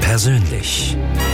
persönlich.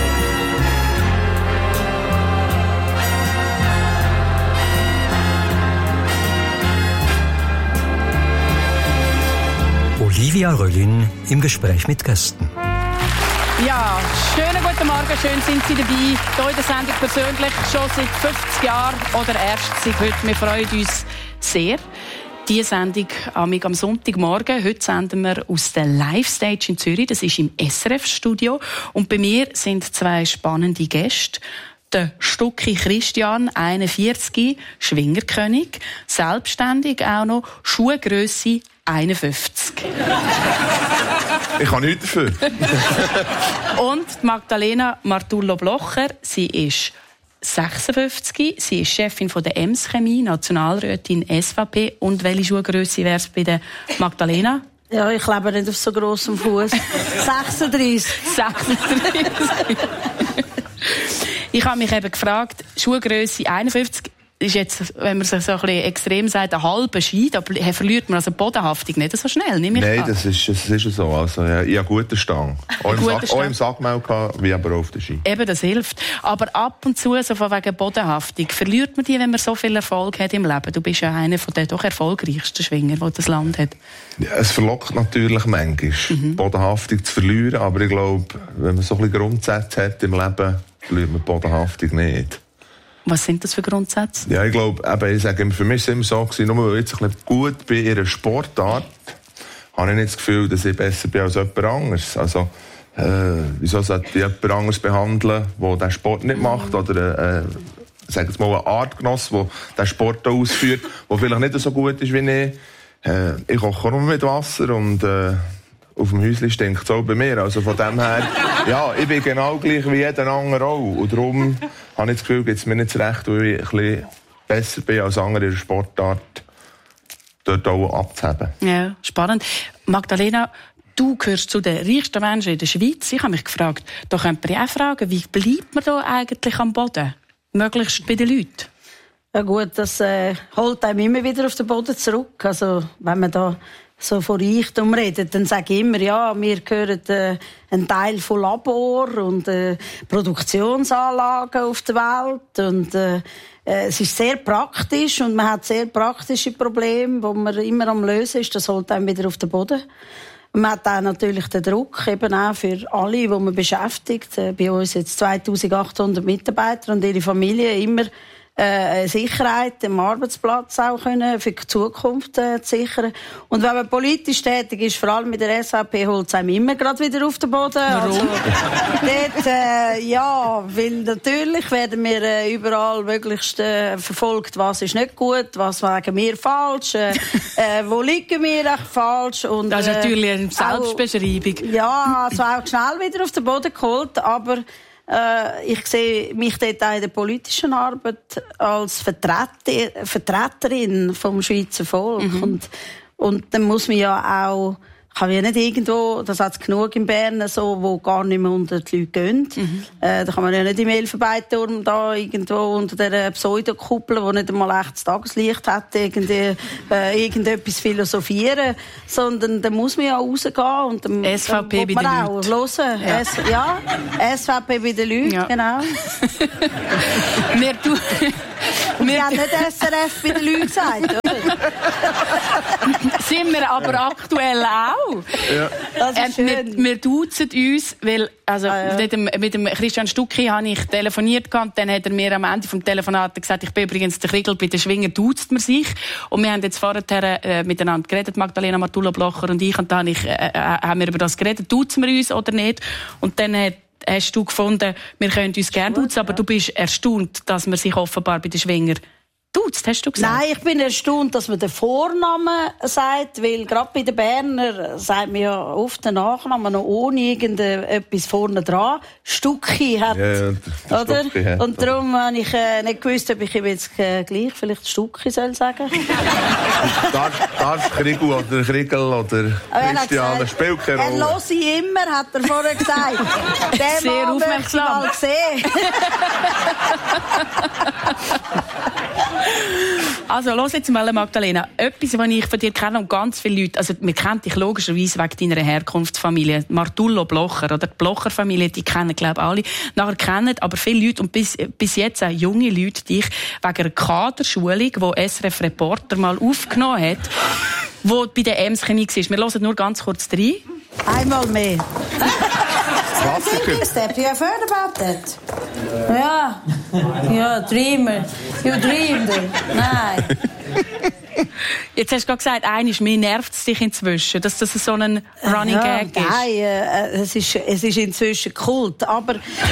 Olivia Röllin im Gespräch mit Gästen. Ja, schönen guten Morgen, schön sind Sie dabei. Hier in der Sendung persönlich schon seit 50 Jahren oder erst seit heute. Wir freuen uns sehr. Diese Sendung am Sonntagmorgen. Heute senden wir aus der Live-Stage in Zürich. Das ist im SRF-Studio. Und bei mir sind zwei spannende Gäste. Der Stucki Christian, 41, Schwingerkönig, selbstständig auch noch, Schuhgrösse 51. Ich kann nichts dafür. Und Magdalena Martullo-Blocher, sie ist 56, sie ist Chefin von der EMS Chemie, Nationalrätin SVP. Und welche Schuhgrösse wäre es bei der Magdalena? Ja, ich lebe nicht auf so grossem Fuß. 36. 36. Ich habe mich eben gefragt, Schuhgrösse 51 ist jetzt, wenn man sich so ein bisschen extrem sagt, ein halber Ski, da verliert man also die Bodenhaftung nicht so schnell, nehme ich an. Nein, das ist so. Also, ja, ich habe guten Stang. Auch im Sackmehl gehabt, wie aber auch auf den Ski. Eben, das hilft. Aber ab und zu, so von wegen Bodenhaftung, verliert man die, wenn man so viel Erfolg hat im Leben? Du bist ja einer von den doch erfolgreichsten Schwinger, die das Land hat. Ja, es verlockt natürlich manchmal, Bodenhaftung zu verlieren, aber ich glaube, wenn man so ein bisschen Grundsätze hat im Leben, verliert man die Bodenhaftung nicht. Was sind das für Grundsätze? Ja, ich glaube, ich sage, für mich war es immer so, nur weil ich jetzt ein bisschen gut bin in einer Sportart, habe ich nicht das Gefühl, dass ich besser bin als jemand anderes. Also, wieso sollte ich jemand anderes behandeln, der diesen Sport nicht macht, oder sage jetzt mal, ein Artgenoss, der diesen Sport ausführt, der vielleicht nicht so gut ist wie ich. Ich koche nur mit Wasser und auf dem Häuschen stinkt es auch bei mir. Also von dem her, ja, ich bin genau gleich wie jeder andere auch. Und darum habe ich das Gefühl, gibt es mir nicht das Recht, weil ich ein bisschen besser bin als andere in der Sportart, dort auch abzuheben. Ja, spannend. Magdalena, du gehörst zu den reichsten Menschen in der Schweiz. Ich habe mich gefragt, da könnte man ja auch fragen, wie bleibt man da eigentlich am Boden? Möglichst bei den Leuten? Ja gut, das holt einem immer wieder auf den Boden zurück. Also wenn man da so von Reichtum redet, dann sage ich immer, ja, wir gehören ein Teil von Labor und Produktionsanlagen auf der Welt und es ist sehr praktisch und man hat sehr praktische Probleme, die man immer am Lösen ist. Das holt einem wieder auf den Boden. Und man hat auch natürlich den Druck, eben auch für alle, die man beschäftigt. Bei uns jetzt 2800 Mitarbeiter und ihre Familie immer Sicherheit am Arbeitsplatz auch können, für die Zukunft zu sichern. Und wenn man politisch tätig ist, vor allem mit der SVP, holt es einem immer gerade wieder auf den Boden. Warum? Also, dort, ja, weil natürlich werden wir überall möglichst verfolgt, was ist nicht gut, was wegen wir falsch, wo liegen wir echt falsch. Und, das ist natürlich eine Selbstbeschreibung. Ja, also auch schnell wieder auf den Boden geholt, aber ich sehe mich dort auch in der politischen Arbeit als Vertreterin vom Schweizer Volk. Und dann muss man ja auch, kann ja nicht irgendwo, das hat es genug in Bern, so, wo gar nicht mehr unter die Leute gehen. Da kann man ja nicht im Elfenbeinturm da irgendwo unter der Pseudokuppel, wo nicht einmal echtes Tageslicht hat, irgendetwas philosophieren, sondern da muss man ja rausgehen und dann SVP bei den Leuten. Hören. Ja. SVP bei den Leuten, ja. Genau. Wir haben nicht SRF bei den Leuten gesagt, oder? Sind wir aber aktuell auch. Ja. Das ist schön. Wir duzen uns, weil mit dem Christian Stucki habe ich telefoniert und dann hat er mir am Ende vom Telefonat gesagt, ich bin übrigens der Kriegel, bei den Schwinger duzt man sich. Und wir haben jetzt vorher miteinander geredet, Magdalena Martullo-Blocher und ich, und dann haben wir über das geredet, duzen wir uns oder nicht? Und dann hast du gefunden, wir können uns gerne duzen, aber du bist erstaunt, dass man sich offenbar bei den Schwinger duzt, hast du gesagt? Nein, ich bin erstaunt, dass man den Vornamen sagt, weil gerade bei den Berner sagt man ja oft den Nachnamen noch ohne irgendetwas vorne dran. Stucki hat, ja, oder? Stucki hat, und darum habe ich nicht gewusst, ob ich ihm jetzt gleich vielleicht Stucki soll sagen. Darf Kriegel oder Kriegel oder Christian, das spielt keine Rolle. Er hört ihn immer, hat er vorher gesagt. Den sehr Mann aufmerksam. möchte ich mal sehen. Also, los jetzt mal, Magdalena. Etwas, was ich von dir kenne und ganz viele Leute, also man kennt dich logischerweise wegen deiner Herkunftsfamilie, Martullo Blocher oder die Blocher-Familie, die kennen, glaube ich, alle. Nachher kennen aber viele Leute und bis jetzt auch junge Leute dich wegen einer Kaderschulung, die SRF Reporter mal aufgenommen hat, wo bei der Ems Chemie war. Wir hören nur ganz kurz rein. Einmal mehr. Step, you have heard about that? Ja, Dreamer. You dreamed it. Nein. Jetzt hast du gerade gesagt, mir nervt es dich inzwischen, dass das so ein Running Gag ist. Nein, es ist inzwischen Kult, aber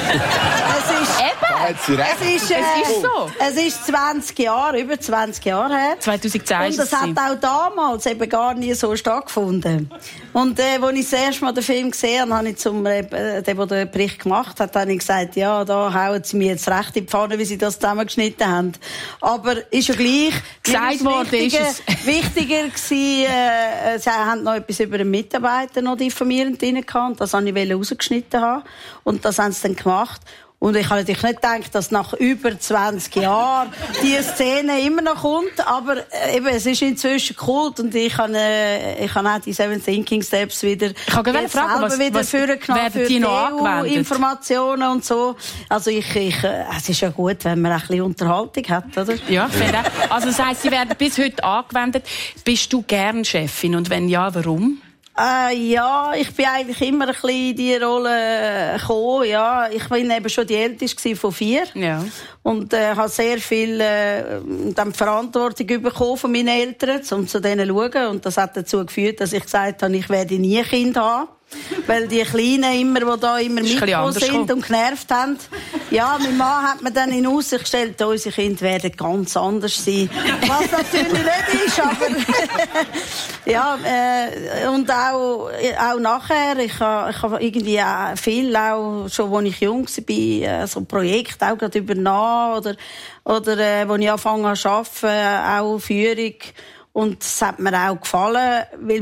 es ist so. Es ist 20 Jahre, über 20 Jahre her. 2010 und das hat auch damals eben gar nie so stattgefunden. Und als ich das erste Mal den Film gesehen habe, habe ich der den Bericht gemacht hat, habe ich gesagt, ja, da hauen sie mir jetzt recht in die Pfanne, wie sie das zusammengeschnitten haben. Aber ist ja gleich. Gesagt worden ist es. Wichtiger gewesen, sie haben noch etwas über einen Mitarbeiter noch diffamierend drin gehabt, und das wollte ich rausgeschnitten haben. Und das haben sie dann gemacht. Und ich habe natürlich nicht gedacht, dass nach über 20 Jahren diese Szene immer noch kommt, aber eben, es ist inzwischen Kult und ich habe auch die 7 Thinking Steps wieder vorgenommen für die EU-Informationen und so. Also es ist ja gut, wenn man ein bisschen Unterhaltung hat, oder? Ja, finde ich. Also das heisst, sie werden bis heute angewendet. Bist du gern Chefin und wenn ja, warum? Ja, ich bin eigentlich immer ein bisschen in diese Rolle gekommen, ja. Ich bin eben schon die Älteste von 4. Ja. Und habe sehr viel Verantwortung bekommen von meinen Eltern, um zu denen zu schauen. Und das hat dazu geführt, dass ich gesagt habe, ich werde nie ein Kind haben. Weil die Kleinen immer, die da immer mitgekommen sind und genervt haben. Ja, mein Mann hat mir dann in Aussicht gestellt, unsere Kinder werden ganz anders sein. Was natürlich nicht ist, aber ja, und auch nachher, ich habe irgendwie auch viel, auch schon, als ich jung war, so Projekte auch gerade übernommen oder als ich angefangen zu arbeiten, auch Führung. Und es hat mir auch gefallen, weil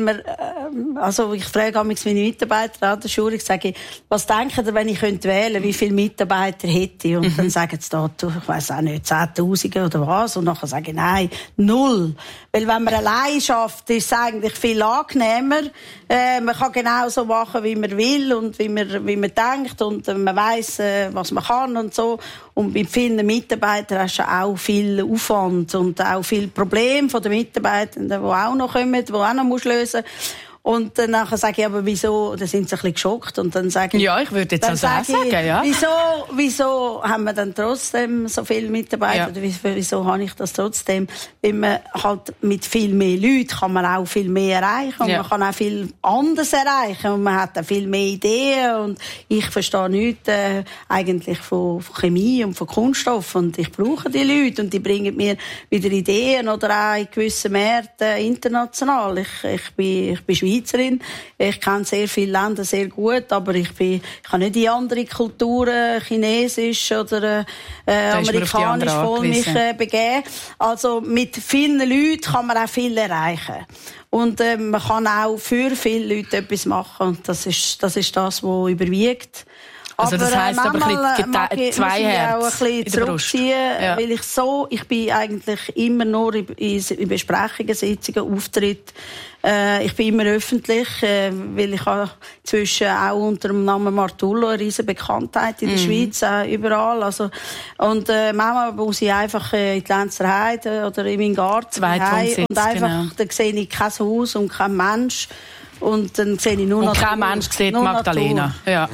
also ich frage meine Mitarbeiter an der Schule, ich sage, was denken ihr, wenn ich wählen könnte, wie viele Mitarbeiter hätte ich? Und dann sagen sie da, ich weiss auch nicht, 10'000 oder was. Und nachher sage ich, nein, 0. Weil wenn man allein schafft, ist es eigentlich viel angenehmer. Man kann genau so machen, wie man will und wie man denkt und man weiss, was man kann und so. Und mit vielen Mitarbeitern hast du auch viel Aufwand und auch viel Probleme von den Mitarbeitern, die auch noch kommen, die auch noch lösen musst. Und dann nachher sage ich, aber wieso, da sind sie ein bisschen geschockt. Und dann sage ich, ja, ich würde jetzt also auch sagen, ja. Wieso haben wir dann trotzdem so viele Mitarbeiter? Ja. Oder wieso habe ich das trotzdem? Weil man halt mit viel mehr Leuten kann man auch viel mehr erreichen. Und man kann auch viel anderes erreichen. Und man hat auch viel mehr Ideen. Und ich verstehe nichts, eigentlich von Chemie und von Kunststoff. Und ich brauche die Leute. Und die bringen mir wieder Ideen oder auch in gewissen Märkten international. Ich bin Schweizerin. Ich kenne sehr viele Länder sehr gut, aber ich kann nicht in andere Kulturen, chinesisch oder amerikanisch voll mich begeben. Also mit vielen Leuten kann man auch viel erreichen. Und man kann auch für viele Leute etwas machen. Und das ist das, was überwiegt. Also das heisst aber zwei Herzen auch ein bisschen zurückziehen, ja. Weil ich bin eigentlich immer nur in Besprechungen, Sitzungen, Auftritten. Ich bin immer öffentlich, weil ich habe inzwischen auch unter dem Namen Martullo eine riesen Bekanntheit in der Schweiz, überall. Also, und manchmal muss ich einfach in die Lenzerheide oder in meinen Garten und einfach, da sehe ich kein Haus und kein Mensch. Und dann sehe ich nur noch... Und kein Mensch sieht Magdalena. Ja.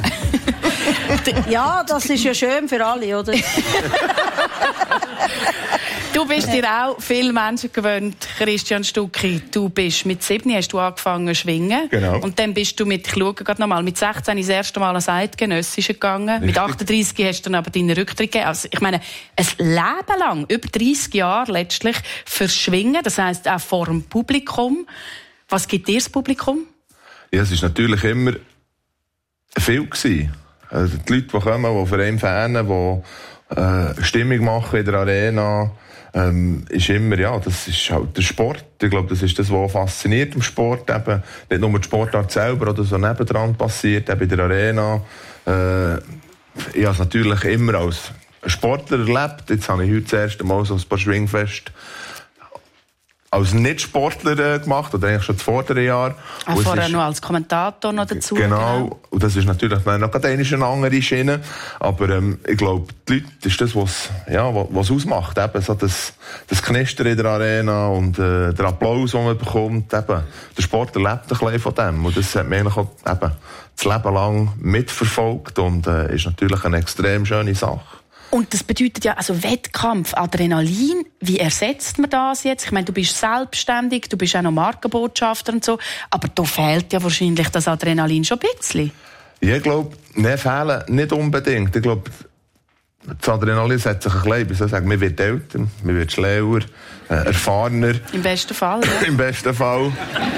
Ja, das ist ja schön für alle, oder? Du bist dir auch viele Menschen gewöhnt, Christian Stucki. Du bist mit 7 hast du angefangen zu schwingen. Genau. Und dann bist du ich schaue gerade nochmal, mit 16 das erste Mal ans Eidgenössische gegangen. Richtig. Mit 38 hast du dann aber deinen Rücktritt gegeben. Also, ich meine, ein Leben lang, über 30 Jahre letztlich, für Schwingen, das heisst auch vor dem Publikum. Was gibt dir das Publikum? Ja, es war natürlich immer viel gewesen. Also die Leute, die kommen, die für einen fanen, die Stimmung machen in der Arena, ist immer, ja, das ist halt der Sport. Ich glaube, das ist das, was fasziniert im Sport. Eben, nicht nur die Sportart selber oder so nebendran passiert, eben in der Arena. Ich habe es natürlich immer als Sportler erlebt. Jetzt habe ich heute das erste Mal so ein paar Schwingfest als Nicht-Sportler gemacht, oder eigentlich schon das vordere Jahr. Vorher noch als Kommentator noch dazu. Genau. Und das ist natürlich noch eine andere Schiene. Aber ich glaube, die Leute, das ist das, was ausmacht. Eben so das Knistern in der Arena und der Applaus, den man bekommt. Eben, der Sport erlebt ein bisschen von dem. Und das hat man eigentlich auch eben das Leben lang mitverfolgt und ist natürlich eine extrem schöne Sache. Und das bedeutet ja, also Wettkampf, Adrenalin, wie ersetzt man das jetzt? Ich meine, du bist selbstständig, du bist auch noch Markenbotschafter und so, aber da fehlt ja wahrscheinlich das Adrenalin schon ein bisschen. Ja, ich glaube, fehlen nicht unbedingt. Ich glaube, das Adrenalin setzt sich ein bisschen, wie soll ich sagen, man wird älter, man wird schlauer, erfahrener. Im besten Fall, ja. Im besten Fall.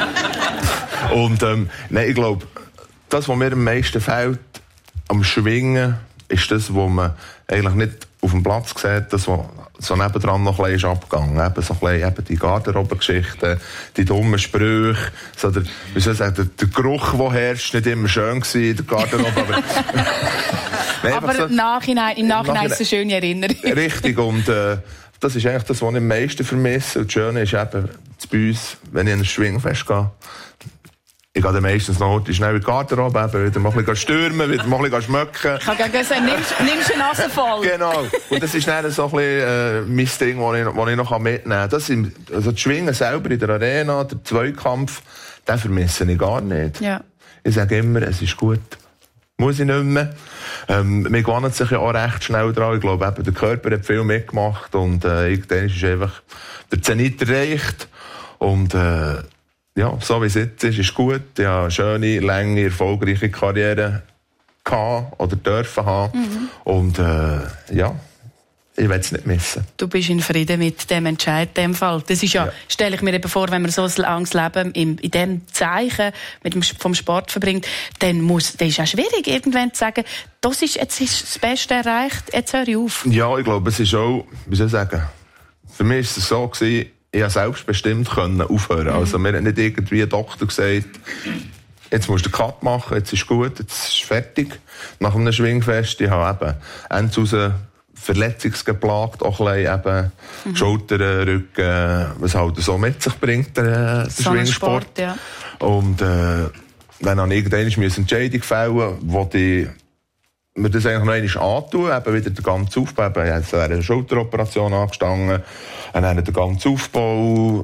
Und ich glaube, das, was mir am meisten fehlt, am Schwingen, ist das, was man eigentlich nicht auf dem Platz sieht, das, was so nebendran noch ein bisschen ist abgegangen. Eben so ein bisschen, eben die Garderobengeschichten, die dummen Sprüche, so der, wie soll ich sagen, der Geruch, der herrscht, nicht immer schön gewesen in der Garderobe, aber... Nein, aber so, im Nachhinein ist es eine schöne Erinnerung. Richtig, und das ist eigentlich das, was ich am meisten vermisse. Und das Schöne ist eben, bei uns, wenn ich in ein Schwingfest gehe, ich gehe dann meistens noch schnell in die Garderobe, wieder mal ein bisschen stürmen, wieder mal ein bisschen schmecken. Ich kann gerne sagen, nimmst du eine Nase voll. Genau. Und das ist dann so ein bisschen mein Ding, das ich noch mitnehmen kann. Also das Schwingen selber in der Arena, der Zweikampf, den vermisse ich gar nicht. Ja. Ich sage immer, es ist gut. Muss ich nicht mehr. Man gewöhnt sich ja auch recht schnell dran. Ich glaube, eben, der Körper hat viel mitgemacht und irgendwann ist einfach der Zenit erreicht. Und ja, so wie es jetzt ist gut. Ich habe eine schöne, lange, erfolgreiche Karriere gehabt oder dürfen haben. Mhm. Und ja, ich will es nicht missen. Du bist in Frieden mit dem Entscheid in dem Fall. Das ist ja, stelle ich mir eben vor, wenn man so ein langes Leben in diesem Zeichen vom Sport verbringt, dann ist es auch schwierig, irgendwann zu sagen, jetzt ist das Beste erreicht, jetzt höre ich auf. Ja, ich glaube, es ist auch, wie soll ich sagen, für mich war es so gewesen, ich konnte selbstbestimmt aufhören. Also, mir hat nicht irgendwie ein Doktor gesagt, jetzt musst du den Cut machen, jetzt ist gut, jetzt ist fertig. Nach einem Schwingfest, ich habe eben endlich verletzungsgeplagt, auch ein bisschen eben Schultern, Rücken, was halt so mit sich bringt, der so Schwingsport. Sport, ja. Und dann habe ich irgendwann eine Entscheidung fällen, wo ich mir das eigentlich noch einmal antun, eben wieder den ganzen Aufbau, es wäre eine Schulteroperation angestanden, und dann der ganze Aufbau,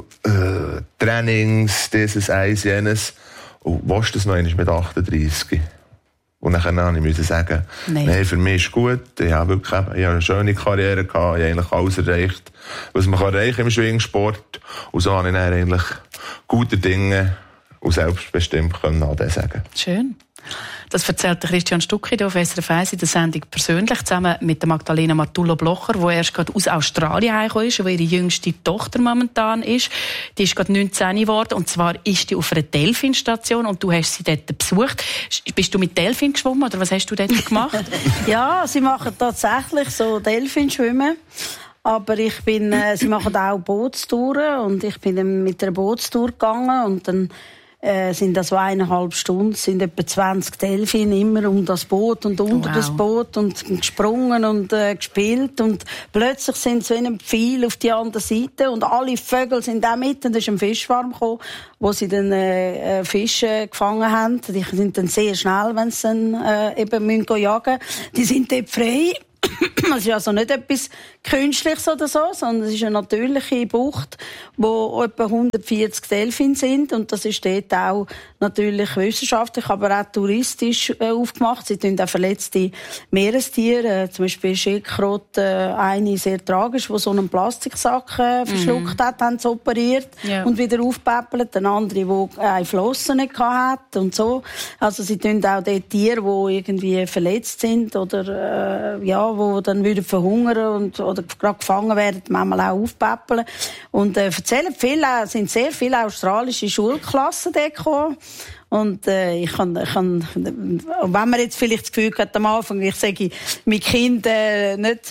Trainings, dieses, eins, jenes. Und was das noch einmal mit 38? Und dann musste ich sagen, nein, für mich ist gut, ich habe wirklich eine schöne Karriere gehabt, ich habe eigentlich alles erreicht, was man erreichen kann im Schwingsport. Und so habe ich dann eigentlich gute Dinge und selbstbestimmt können sagen. Schön. Das erzählt Christian Stucki auf SRF 1 in der Sendung persönlich, zusammen mit der Magdalena Martullo-Blocher, die erst gerade aus Australien hergekommen ist, wo ihre jüngste Tochter momentan ist. Die ist gerade 19 geworden, und zwar ist die auf einer Delfinstation und du hast sie dort besucht. Bist du mit Delfin geschwommen oder was hast du dort gemacht? Ja, sie machen tatsächlich so Delfinschwimmen. Aber sie machen auch Bootstouren und ich bin dann mit einer Bootstour gegangen und dann sind das so 1,5 Stunden, sind etwa 20 Delfine immer um das Boot und unter das Boot und gesprungen und gespielt und plötzlich sind sie in einem Pfeil auf die andere Seite und alle Vögel sind auch mit und da ist ein Fischschwarm gekommen, wo sie dann Fische gefangen haben. Die sind dann sehr schnell, wenn sie dann eben jagen müssen. Die sind dort frei. Es ist also nicht etwas Künstliches oder so, sondern es ist eine natürliche Bucht, wo etwa 140 Delfine sind. Und das ist dort auch natürlich wissenschaftlich, aber auch touristisch aufgemacht. Sie tun auch verletzte Meerestiere, zum Beispiel Schildkröte, eine sehr tragisch, die so einen Plastiksack verschluckt hat, haben sie operiert und wieder aufpäppelt. Eine andere, die eine Flosse nicht hatte und so. Also sie tun auch dort Tiere, die irgendwie verletzt sind oder wo dann wieder verhungern oder gerade gefangen werden, manchmal auch aufpäppeln. Und erzählen sind sehr viele australische Schulklassen dort gekommen. Und ich kann, wenn man jetzt vielleicht das Gefühl hat, am Anfang, ich sage, mein Kind nicht,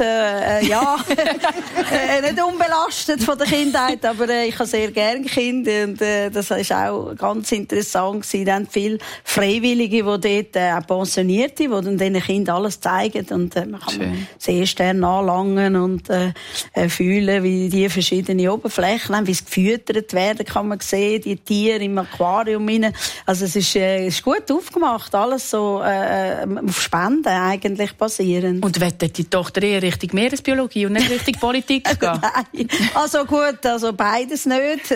nicht unbelastet von der Kindheit, aber ich habe sehr gerne Kinder und das war auch ganz interessant gewesen. Dann viele Freiwillige, die dort auch Pensionierte, die dann diesen Kindern alles zeigen und man kann sehr stark anlangen und fühlen, wie die verschiedenen Oberflächen haben, wie sie gefüttert werden, kann man sehen, die Tiere im Aquarium rein. Also es ist gut aufgemacht, alles so auf Spenden eigentlich basierend. Und will die Tochter eher Richtung Meeresbiologie und nicht Richtung Politik gehen? Nein, also gut, also beides nicht.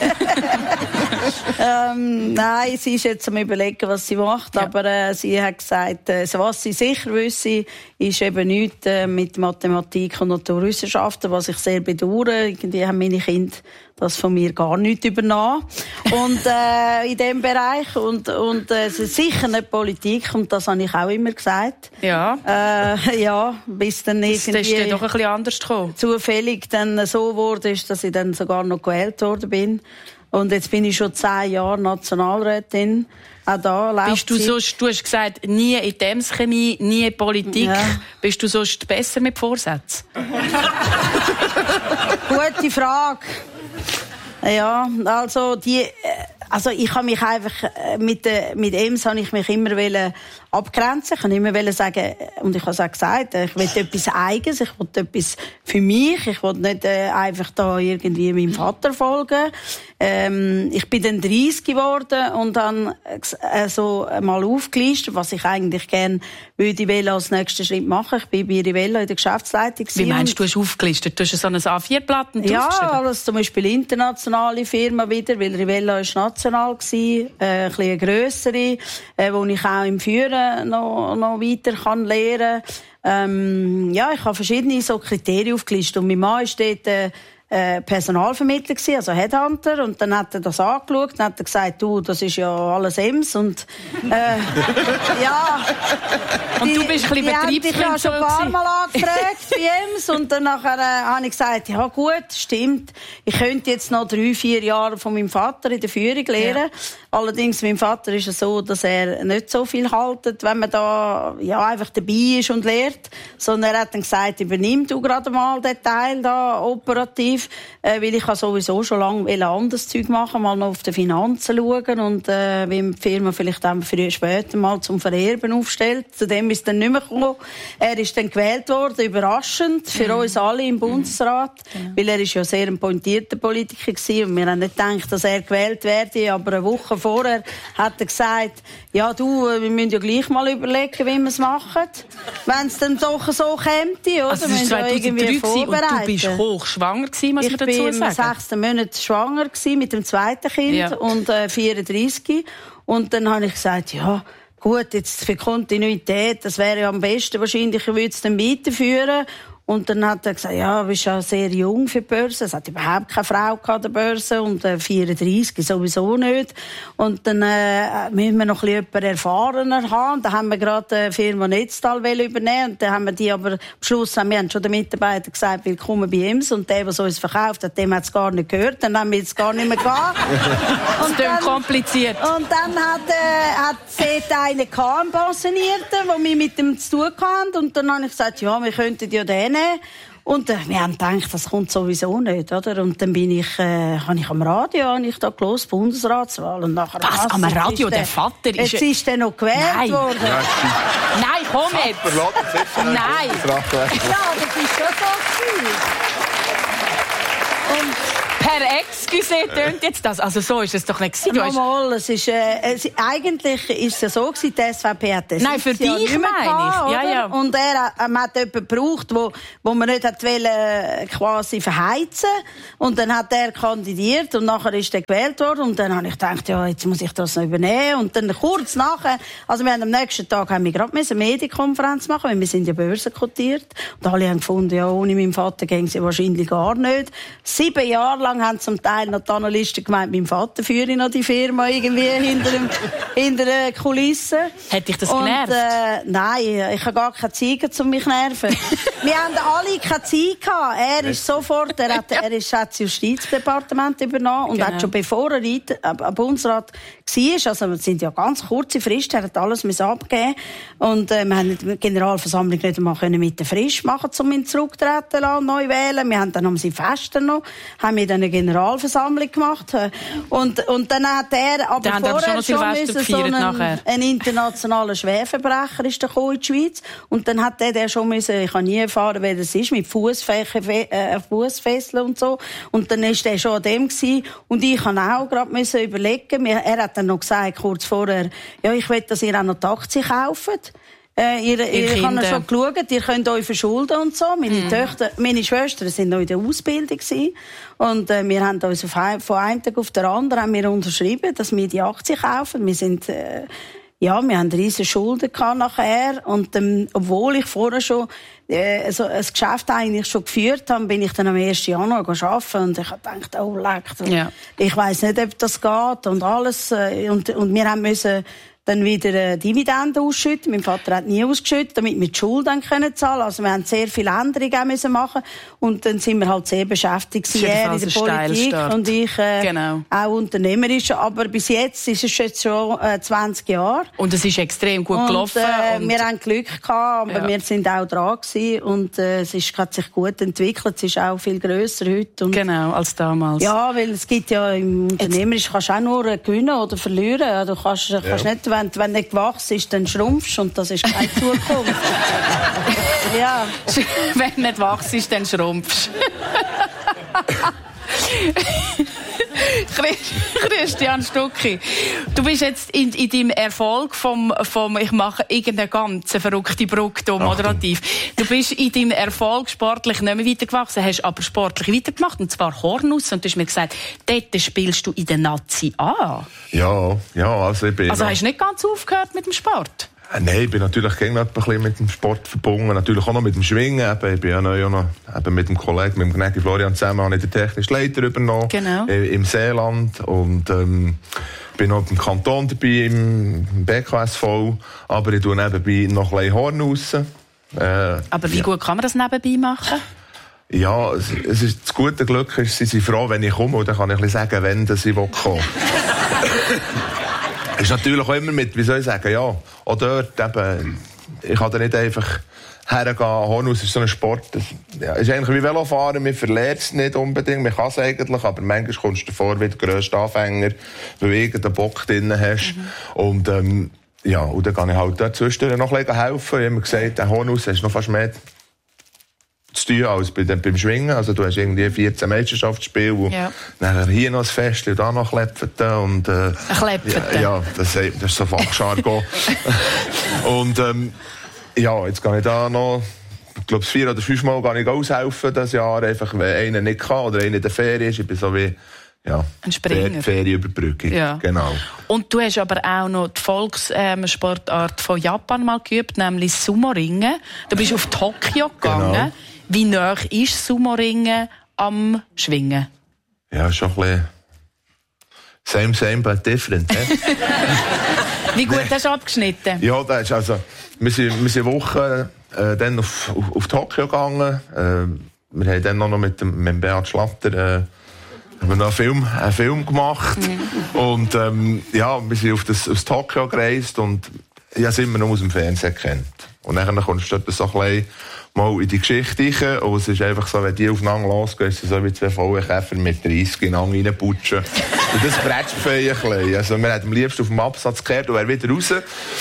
Nein, sie ist jetzt am Überlegen, was sie macht, aber sie hat gesagt, was sie sicher wüsste, ist eben nichts mit Mathematik und Naturwissenschaften, was ich sehr bedauere. Irgendwie haben meine Kinder das von mir gar nicht übernommen. Und in dem Bereich. Und sicher nicht Politik. Und das habe ich auch immer gesagt. Ja. Bis dann irgendwie... Das ist dann doch ein bisschen anders gekommen. Zufällig dann so wurde, dass ich dann sogar noch gewählt worden bin. Und jetzt bin ich schon 10 Jahre Nationalrätin. Auch da läuft du hast gesagt, nie in dem Chemie, nie Politik. Ja. Bist du sonst besser mit Vorsätzen? Gute Frage. Ja, also ich habe mich einfach mit EMS habe ich mich immer abgrenzen. Ich kann immer sagen, und ich habe es auch gesagt, ich will etwas Eigenes, ich will etwas für mich, ich will nicht einfach da irgendwie meinem Vater folgen. Ich bin dann 30 geworden und dann so mal aufgelistet, was ich eigentlich gerne würde als nächsten Schritt machen. Ich bin bei Rivella in der Geschäftsleitung. Wie meinst du, hast aufgelistet? Du hast so ein A4-Blatt ja, alles zum Beispiel internationale Firma wieder, weil Rivella ist national gewesen, ein bisschen grössere, wo ich auch im Führen noch weiter kann lernen. Ich habe verschiedene so Kriterien aufgelistet und mein Mann ist dort Personalvermittler gewesen, also Headhunter, und dann hat er das angeschaut und hat er gesagt, du, das ist ja alles EMS und und du bist ein bisschen Betriebsfreund. Ich habe schon ein paar Mal angefragt bei EMS und dann habe ich gesagt, ja gut, stimmt, ich könnte jetzt noch 3-4 Jahre von meinem Vater in der Führung lernen. Ja. Allerdings, mein Vater ist es so, dass er nicht so viel haltet, wenn man da einfach dabei ist und lehrt, sondern er hat dann gesagt, übernimm du gerade mal den Teil da operativ, weil ich sowieso schon lange anderes Zeug machen, mal noch auf die Finanzen schauen und wie die Firma vielleicht dann später mal zum Vererben aufstellt. Zu dem ist dann nicht mehr gekommen. Er ist dann gewählt worden, überraschend für uns alle im Bundesrat, weil er ist ja sehr ein pointierter Politiker gewesen und wir haben nicht gedacht, dass er gewählt werde, aber eine Woche vorher hat er gesagt, ja du, wir müssen ja gleich mal überlegen, wie wir es machen, wenn es dann doch so käme, oder? Also das war 2003 und du bist hochschwanger gewesen, muss man dazu sagen. Ich war im 6. Monat schwanger gewesen, mit dem zweiten Kind und 34. Und dann habe ich gesagt, ja gut, jetzt für Kontinuität, das wäre ja am besten wahrscheinlich, ich würde es dann weiterführen. Und dann hat er gesagt, ja, du bist ja sehr jung für die Börse. Es hat überhaupt keine Frau an der Börse und 34 sowieso nicht. Und dann müssen wir noch ein bisschen erfahrener haben. Da haben wir gerade die Firma Netztal übernehmen. Und dann haben wir die aber am Schluss, wir haben schon den Mitarbeitern gesagt, willkommen bei EMS. Und der, der uns verkauft hat, dem hat es gar nicht gehört. Dann haben wir jetzt gar nicht mehr gehabt. Und das ist kompliziert. Und dann hat dort einen Pensionierten, der wir mit dem zu tun hatten. Und dann habe ich gesagt, ja, wir könnten ja den. Und wir haben gedacht, das kommt sowieso nicht, oder? Und dann habe ich am Radio da gehört, Bundesratswahl. Und nachher, was? Am Radio? Der Vater ist... Jetzt ist der noch gewählt worden. Nein, komm jetzt! Nein! Ja, das ist schon so gewesen. Per Excuse tönt jetzt das. Also so ist es doch nicht gewesen. Nochmal, eigentlich ist es so gewesen, die SVP hat das. Nein, für dich meine ich. Ja. Und er hat jemanden gebraucht, wo man nicht quasi verheizen. Und dann hat er kandidiert und nachher ist er gewählt worden. Und dann habe ich gedacht, ja, jetzt muss ich das noch übernehmen. Und dann kurz nachher, also wir haben am nächsten Tag eine Medienkonferenz machen, weil wir sind ja börsenkotiert. Und alle haben gefunden, ja, ohne meinen Vater gehen sie wahrscheinlich gar nicht. 7 Jahre lang Anfang haben zum Teil noch die Analysten gemeint, mein Vater führe noch die Firma irgendwie hinter den Kulissen. Hat dich das genervt? Nein, ich habe gar keine Zeit, um mich zu nerven. Wir haben alle keine Zeit gehabt. Er ist sofort, er hat das Justizdepartement übernommen und hat schon bevor er Bundesrat war, also es sind ja ganz kurze Fristen, er hat alles abgeben und wir haben die Generalversammlung nicht einmal mit der Frist machen, um ihn zurücktreten und neu wählen. Wir haben dann am Silvester noch, haben wir dann eine Generalversammlung gemacht und dann hat er aber vorher schon ein internationaler Schwerverbrecher ist gekommen in die Schweiz und dann hat der schon müssen, ich habe nie erfahren, wer das ist, mit Fussfesseln und so und dann ist der schon an dem gewesen und ich habe auch gerade müssen überlegen, er hat dann noch gesagt, kurz vorher, ja, ich will, dass ihr auch noch die Aktien kauft. Ich habe schon geschaut, ihr könnt euch verschulden und so. Meine Schwestern sind noch in der Ausbildung gewesen. Und wir haben uns von einem Tag auf den anderen haben wir unterschrieben, dass wir die Aktien kaufen. Wir sind wir haben riesige Schulden nachher und obwohl ich vorher schon ein Geschäft eigentlich schon geführt habe, bin ich dann am 1. Januar arbeiten und ich habe gedacht, oh leck, ich weiss nicht, ob das geht und alles und wir haben müssen dann wieder Dividenden ausschütten. Mein Vater hat nie ausgeschüttet, damit wir die Schuld dann zahlen können. Also wir haben sehr viele Änderungen müssen machen und dann sind wir halt sehr beschäftigt. Er in der Politik und ich auch unternehmerisch. Aber bis jetzt ist es jetzt schon 20 Jahre. Und es ist extrem gut gelaufen. Wir haben Glück gehabt, aber wir sind auch dran gewesen und es hat sich gut entwickelt. Es ist auch viel grösser heute. Und als damals. Ja, weil es gibt ja im Unternehmerisch kannst du auch nur gewinnen oder verlieren. Du kannst nicht, wenn du nicht gewachsen ist, dann schrumpfst und das ist keine Zukunft. Ja. Wenn du nicht wachst ist, dann schrumpfst. Christian Stucki, du bist jetzt in deinem Erfolg vom ich mache irgendeine ganz verrückte Brücke moderativ. Du bist in deinem Erfolg sportlich nicht mehr weitergewachsen, hast aber sportlich weitergemacht, und zwar Hornussen. Und du hast mir gesagt, dort spielst du in der Nazi A. Ja, also ich bin... Also hast du nicht ganz aufgehört mit dem Sport? Nein, ich bin natürlich ein bisschen mit dem Sport verbunden, natürlich auch noch mit dem Schwingen. Ich bin ja noch mit dem Kollegen, mit dem Gnägi Florian zusammen, habe ich den technischen Leiter übernommen im Seeland und bin noch im Kanton dabei, im BKSV, aber ich tue nebenbei noch ein bisschen Hornussen. Aber wie gut kann man das nebenbei machen? Ja, es ist das gute Glück, sie sind froh, wenn ich komme, und dann kann ich ein bisschen sagen, wenn ich kommen will. Es ist natürlich auch immer mit, wie soll ich sagen, ja, auch dort eben, ich kann da nicht einfach hergehen. Hornuss ist so ein Sport, das ist eigentlich wie Velofahren, man verliert es nicht unbedingt, man kann es eigentlich, aber manchmal kommst du davor wie der grösste Anfänger, weil du irgendeinen Bock drin hast. Und und dann kann ich halt dazwischen noch ein bisschen helfen. Ich habe mir gesagt, der Hornuss hast noch fast mehr zu tun als beim Schwingen. Also du hast irgendwie 14 Meisterschaftsspiele und nachher hier noch ein Fest und da noch Klepfeten und ja, das ist so Fachjargon. Und jetzt kann ich da noch, ich glaube 4 oder 5 Mal kann ich aushelfen das Jahr, einfach wenn einer nicht kann oder einer in der Ferien ist. Ich bin so wie ein Springer. Ferienüberbrückung. Ja. Genau. Und du hast aber auch noch die Volkssportart von Japan mal geübt, nämlich Sumo-Ringen. Du bist auf Tokio gegangen. Genau. Wie nah ist Sumo-Ringen am Schwingen? Ja, schon ein bisschen same, but different. Wie gut hast du abgeschnitten? Ja, das ist also, wir sind Wochen dann auf Tokio gegangen. Wir haben dann noch mit dem Beat Schlatter haben wir noch einen Film gemacht. Und wir sind auf Tokio gereist und ich habe es immer noch aus dem Fernsehen gekannt. Und dann kommst du dort so ein bisschen mal in die Geschichte rein. Und es ist einfach so, wenn die aufeinander losgehen, ist es so wie 2 volle Käfer mit 30 ineinander reinputschen. Und das bretscht ein bisschen. Also wir hätten am liebsten auf dem Absatz gekehrt und wäre wieder raus.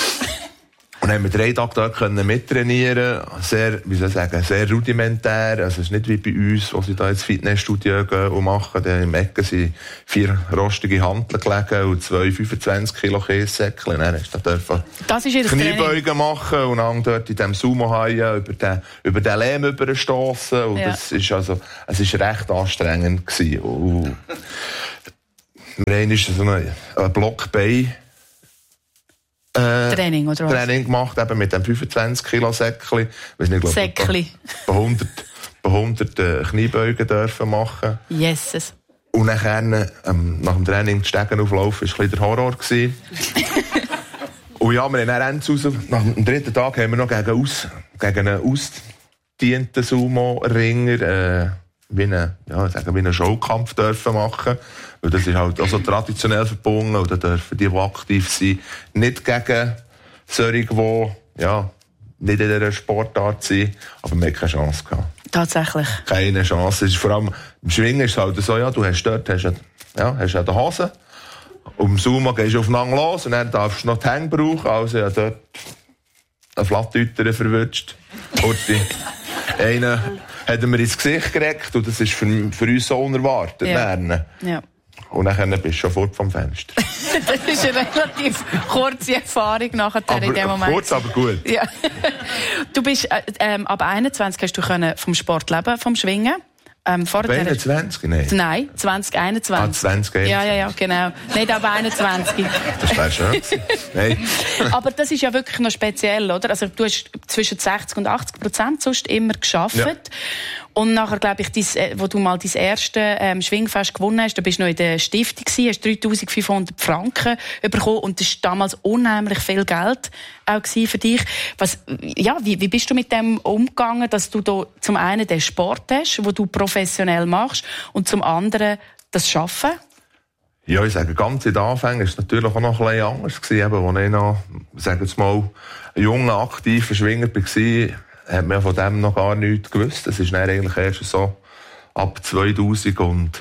Und haben wir 3 Tage dort mittrainieren. Sehr, wie soll ich sagen, sehr rudimentär. Also es ist nicht wie bei uns, wo sie da ins Fitnessstudio gehen und machen. Im Ecken sind 4 rostige Hanteln gelegen und 2 25 Kilo Käsesäckchen. Dann hast du da Kniebeugen machen und dann dort in diesem Sumo-Haien über den Lehm überstossen. Und es ist recht anstrengend gewesen. Und wir haben so einen Blockbein Training, oder was? Training gemacht, eben mit dem 25 Kilo Säckchen. Säckchen. Bei 100 Kniebeugen dürfen machen. Yeses. Und nachher, nach dem Training die Stegen auflaufen, war ein bisschen der Horror. Und ja, wir haben dann raus, nach dem 3. Tag haben wir noch gegen einen ausgedienten Sumo-Ringer wie einen Showkampf dürfen machen. Weil das ist halt auch so traditionell verbunden. Und da dürfen die aktiv sein, nicht gegen solche, die nicht in dieser Sportart sind. Aber wir hatten keine Chance gehabt. Tatsächlich? Keine Chance. Es ist vor allem, im Schwingen ist es halt so, du hast dort hast die Hose. Und im Sumo gehst du aufeinander los und dann darfst du noch die Hänge brauchen. Also ja, dort einen Flattüter verwünscht. Einen haben wir ins Gesicht gereckt und das ist für uns so unerwartet. Ja. Und dann bist du schon fort vom Fenster. Das ist eine relativ kurze Erfahrung nachher in dem Moment. Kurz, aber gut. Ja. Du bist ab 21 hast du vom Sport leben, vom Schwingen. Ab 21? Nein, 2021. Ah, 2021. Ja, genau. Nicht ab 21. Das wäre schön. Nein. Aber das ist ja wirklich noch speziell, oder? Also du hast zwischen 60% und 80% sonst immer gearbeitet. Ja. Und nachher, glaube ich, wo du mal dein erste Schwingfest gewonnen hast, da bist du noch in der Stiftung gewesen, hast 3'500 Franken bekommen und das war damals unheimlich viel Geld auch für dich. Wie bist du mit dem umgegangen, dass du da zum einen den Sport hast, den du professionell machst, und zum anderen das Arbeiten? Ja, ich sage, ganz in den Anfängen war es natürlich auch noch ein bisschen anders gewesen, als ich noch, sagen wir mal, ein junger, aktiver Schwinger war. Hat man von dem noch gar nichts gewusst. Das ist dann eigentlich erst so ab 2010.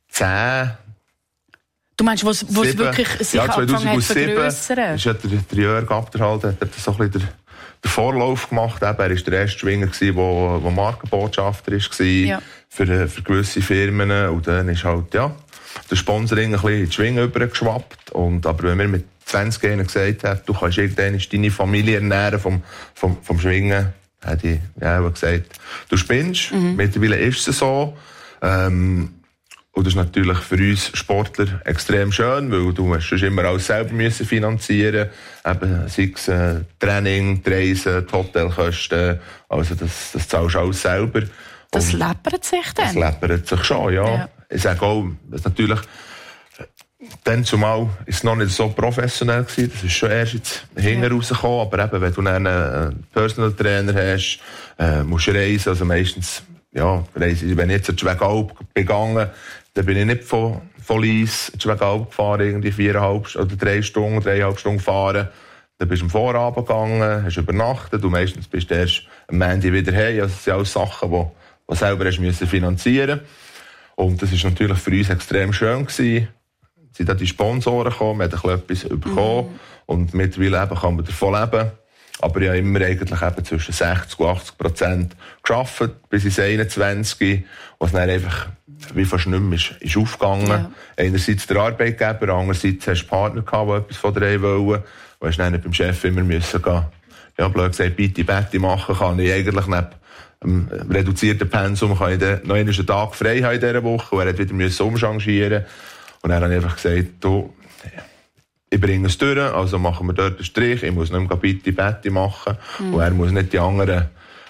Du meinst, wo es wirklich sich angefangen hat zu vergrössern? Ist ja der Jörg Abderhalter, hat so ein bisschen den Vorlauf gemacht. Er war der erste Schwinger, der Markenbotschafter war für gewisse Firmen. Und dann ist halt, der Sponsoring ein bisschen in die Schwingen übergeschwappt. Aber wenn wir mit 20 Jahren gesagt haben, du kannst irgendwann deine Familie ernähren vom Schwingen, hat ich gesagt, du spinnst. Mittlerweile ist es so. Und das ist natürlich für uns Sportler extrem schön, weil du musst immer alles selber finanzieren müssen. Sei es Training, die Reisen, die Hotelkosten. Also das zahlst du alles selber. Das läppert sich dann? Das läppert sich schon, ja. Ich sage auch, dass natürlich dann zumal ist es noch nicht so professionell gewesen. Das ist schon erst jetzt hinten rausgekommen. Aber eben, wenn du einen Personal Trainer hast, musst du reisen. Also meistens, reise, wenn ich jetzt in die Schwegalp gegangen, dann bin ich nicht von Lies in die Schwegalp gefahren, irgendwie 4,5 oder 3 Stunden gefahren. Dann bist du am Vorabend gegangen, hast übernachtet und meistens bist du erst am Ende wieder heim. Also das sind alles Sachen, die du selber hast müssen finanzieren. Und das war natürlich für uns extrem schön gewesen. Sind dann die Sponsoren gekommen, wir haben etwas bekommen und mittlerweile kann man davon leben. Aber ich habe immer eigentlich zwischen 60% und 80% gearbeitet, bis ins 21, was dann einfach wie fast nicht mehr ist aufgegangen. Ja. Einerseits der Arbeitgeber, andererseits hast du Partner gehabt, die etwas von dir wollen. Du hast dann beim Chef immer müssen gehen. Ja, blöd gesagt, Bitte machen kann ich eigentlich neben dem reduzierten Pensum kann ich dann noch einen Tag frei haben in dieser Woche, und er hat wieder umchangieren. Und dann habe ich einfach gesagt, ich bringe es durch, also machen wir dort einen Strich, ich muss nicht mehr Bitte machen und er muss nicht die anderen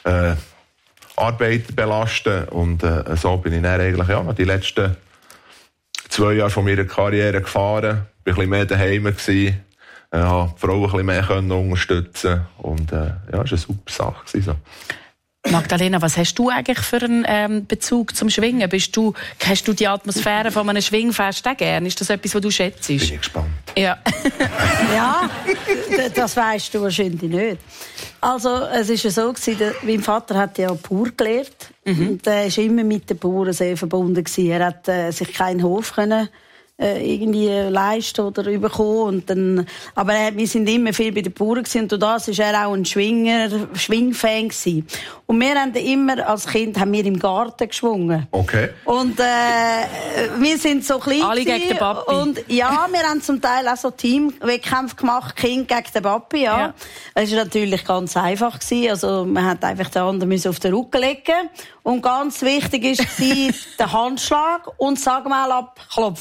Arbeiter belasten. Und so bin ich dann eigentlich die letzten 2 Jahre von meiner Karriere gefahren, bin ein bisschen mehr daheim gewesen, habe die Frauen ein bisschen mehr unterstützen und es war eine super Sache gewesen, so. Magdalena, was hast du eigentlich für einen Bezug zum Schwingen? Hast du die Atmosphäre von einem Schwingfest auch gern? Ist das etwas, was du schätzt? Bin ich gespannt. Ja. Ja, das weisst du wahrscheinlich nicht. Also, es war ja so, mein Vater hat ja Bauer gelernt. Und er war immer mit den Bauern sehr verbunden. Er hat sich keinen Hof können irgendwie leisten oder bekommen. Und dann, aber wir sind immer viel bei den Bauern gewesen, und durch das war er auch ein Schwingfan gewesen. Und wir haben immer, als Kind, haben wir im Garten geschwungen. Okay. Und wir sind so klein. Alle gegen den Papi. Und ja, wir haben zum Teil auch so Teamwettkämpfe gemacht, Kind gegen den Papi, ja. Es war natürlich ganz einfach gewesen. Also, man hat einfach den anderen auf den Rücken legen. Und ganz wichtig war den Handschlag und das Sagmal abklopfen, wo natürlich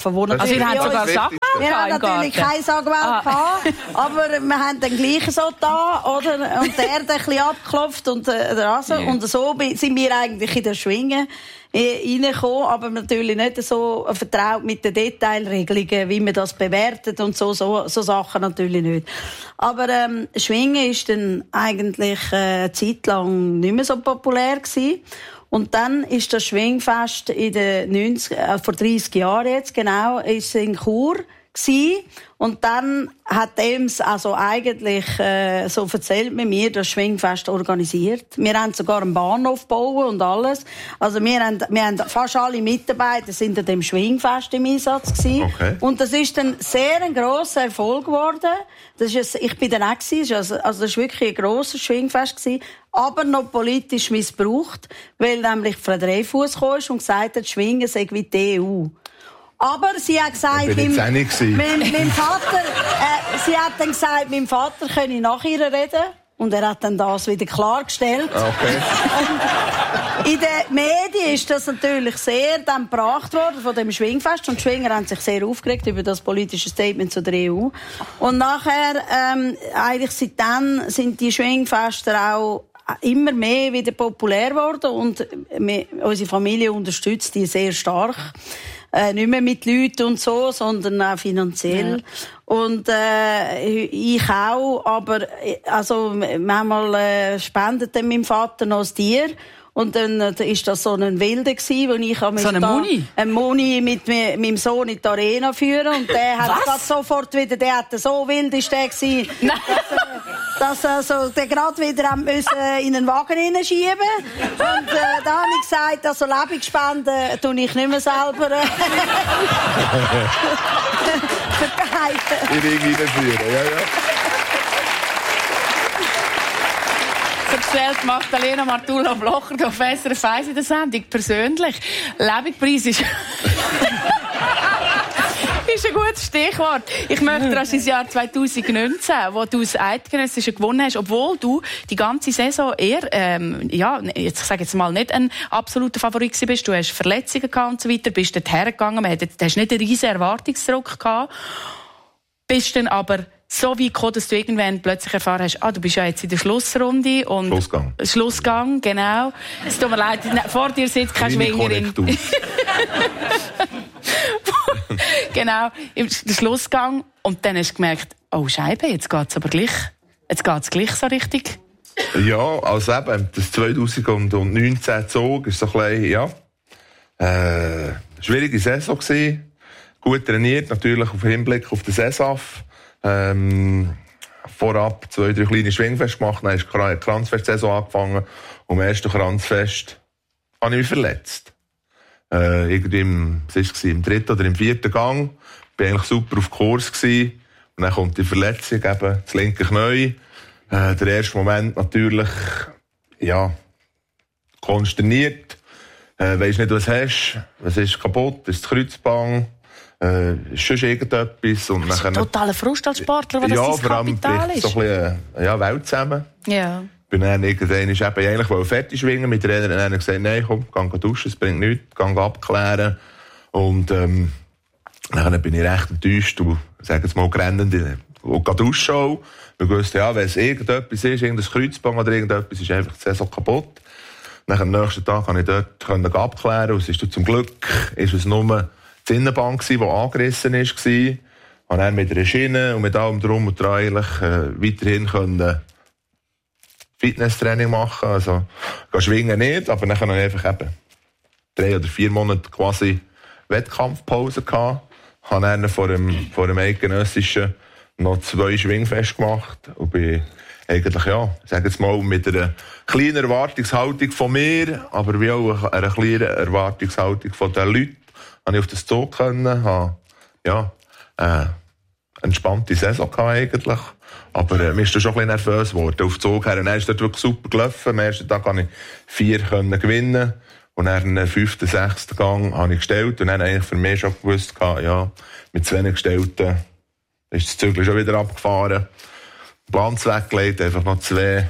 natürlich... Also ihr habt sogar Sackgewähl wir haben natürlich kein Sackgewähl gehabt, aber wir haben den gleichen so da, oder? Und der hat ein bisschen abgeklopft und und so sind wir eigentlich in der Schwinge reingekommen, aber natürlich nicht so vertraut mit den Detailregelungen, wie man das bewertet und so Sachen natürlich nicht. Aber Schwingen ist dann eigentlich eine Zeit lang nicht mehr so populär gewesen. Und dann ist das Schwingfest in den vor 30 Jahren jetzt genau, ist in Chur gewesen. Und dann hat Ems also eigentlich, so erzählt man mir, das Schwingfest organisiert. Wir haben sogar einen Bahnhof gebaut und alles. Also wir haben fast alle Mitarbeiter sind an dem Schwingfest im Einsatz gewesen. Okay. Und das ist dann sehr ein grosser Erfolg geworden. Ich bin dann auch gewesen. Also das ist wirklich ein grosses Schwingfest gewesen. Aber noch politisch missbraucht, weil nämlich Frau Dreyfus kam und gesagt hat, Schwingen sei wie die EU. Aber sie hat gesagt, mein Vater, sie hat dann gesagt, mein Vater könne nach ihr reden. Und er hat dann das wieder klargestellt. Okay. Und in den Medien ist das natürlich sehr dann gebracht worden von dem Schwingfest. Und die Schwinger haben sich sehr aufgeregt über das politische Statement zu der EU. Und nachher, eigentlich seitdem sind die Schwingfester auch immer mehr wieder populär geworden. Und unsere Familie unterstützt die sehr stark. Nicht mehr mit Leuten und so, sondern auch finanziell. Ja. Und ich auch, aber also manchmal spendet dann mein Vater noch das Tier. Und dann ist das so ein Wilder gewesen, wo ich so einen Moni mit meinem Sohn in die Arena führen. Und der hat grad sofort wieder, der hat so wild ist der gewesen, dass also der gerade wieder müssen in einen Wagen hineinschieben. Und da habe ich gesagt, also Lebensspenden tue ich nicht mehr selber in Ring hineinführen, ja. Erzählt Magdalena Martula-Blocher auf SRF 1 in der Sendung. Persönlich. Lebenspreis ist... ist ein gutes Stichwort. Ich möchte an das Jahr 2019, wo du das Eidgenössische gewonnen hast, obwohl du die ganze Saison eher, ich sage jetzt mal, nicht ein absoluter Favorit bist. Du hast Verletzungen gehabt und so weiter, bist dort hergegangen, du hast nicht einen riesen Erwartungsdruck gehabt, bist dann aber so weit gekommen, dass du irgendwann plötzlich erfahren hast, du bist ja jetzt in der Schlussrunde. Und Schlussgang, genau. Es tut mir leid, vor dir sitzt keine Schwingerin. Genau, im Schlussgang. Und dann hast du gemerkt, oh Scheibe, jetzt geht's aber gleich. Jetzt geht's gleich so richtig. Ja, also eben, das 2019 Zug ist so ein bisschen, schwierige Saison gewesen. Gut trainiert, natürlich auf Hinblick auf den Sesaf. Vorab 2-3 kleine Schwingfeste gemacht, dann ist die Kranzfest-Saison angefangen. Und am ersten Kranzfest habe ich mich verletzt. Irgendwie im 3. oder im 4. Gang. Bin eigentlich super auf Kurs gewesen. Und dann kommt die Verletzung, eben das linke Knie. Der erste Moment natürlich, konsterniert. Weisst nicht, was hast. Was ist kaputt? Ist das Kreuzband? Ist schon irgendetwas. Und das ist ein totaler Frust als Sportler, wo das dein Kapital ist. So ein bisschen, Welt zusammen. Ja. Bin dann irgendwann eigentlich fertig schwingen mit der Trainer. Dann gesagt, nein, komm, geh duschen, es bringt nichts, geh abklären. Und, dann bin ich recht enttäuscht und, sag jetzt mal, gerannt und geh duschen. Wir wussten, wenn es irgendetwas ist, irgendein Kreuzband oder irgendetwas, ist einfach die Saison kaputt. Dann am nächsten Tag konnte ich dort abklären. Und es ist zum Glück, ist es nur die Innenband, die angerissen war. Und dann mit einer Schiene und mit allem drum und dran weiterhin können Fitnesstraining machen. Also, schwingen nicht, aber dann konnte ich einfach 3 oder 4 Monate quasi Wettkampfpause gehabt. Habe dann vor dem Eidgenössischen noch 2 Schwingfeste gemacht. Und bin eigentlich, ich sage jetzt mal, mit einer kleinen Erwartungshaltung von mir, aber wie auch einer kleinen Erwartungshaltung von den Leuten, habe ich auf das Zug können, entspannte Saison gehabt eigentlich. Aber mir ist da schon ein bisschen nervös geworden. Auf den Zug her. Und dann ist dort wirklich super gelaufen. Am ersten Tag konnte ich 4 gewinnen. Und dann den 5., 6. Gang habe ich gestellt. Und dann eigentlich für mich schon gewusst, mit 2 Gestellten ist das Zügel schon wieder abgefahren. Glanz weggelegt, einfach noch 2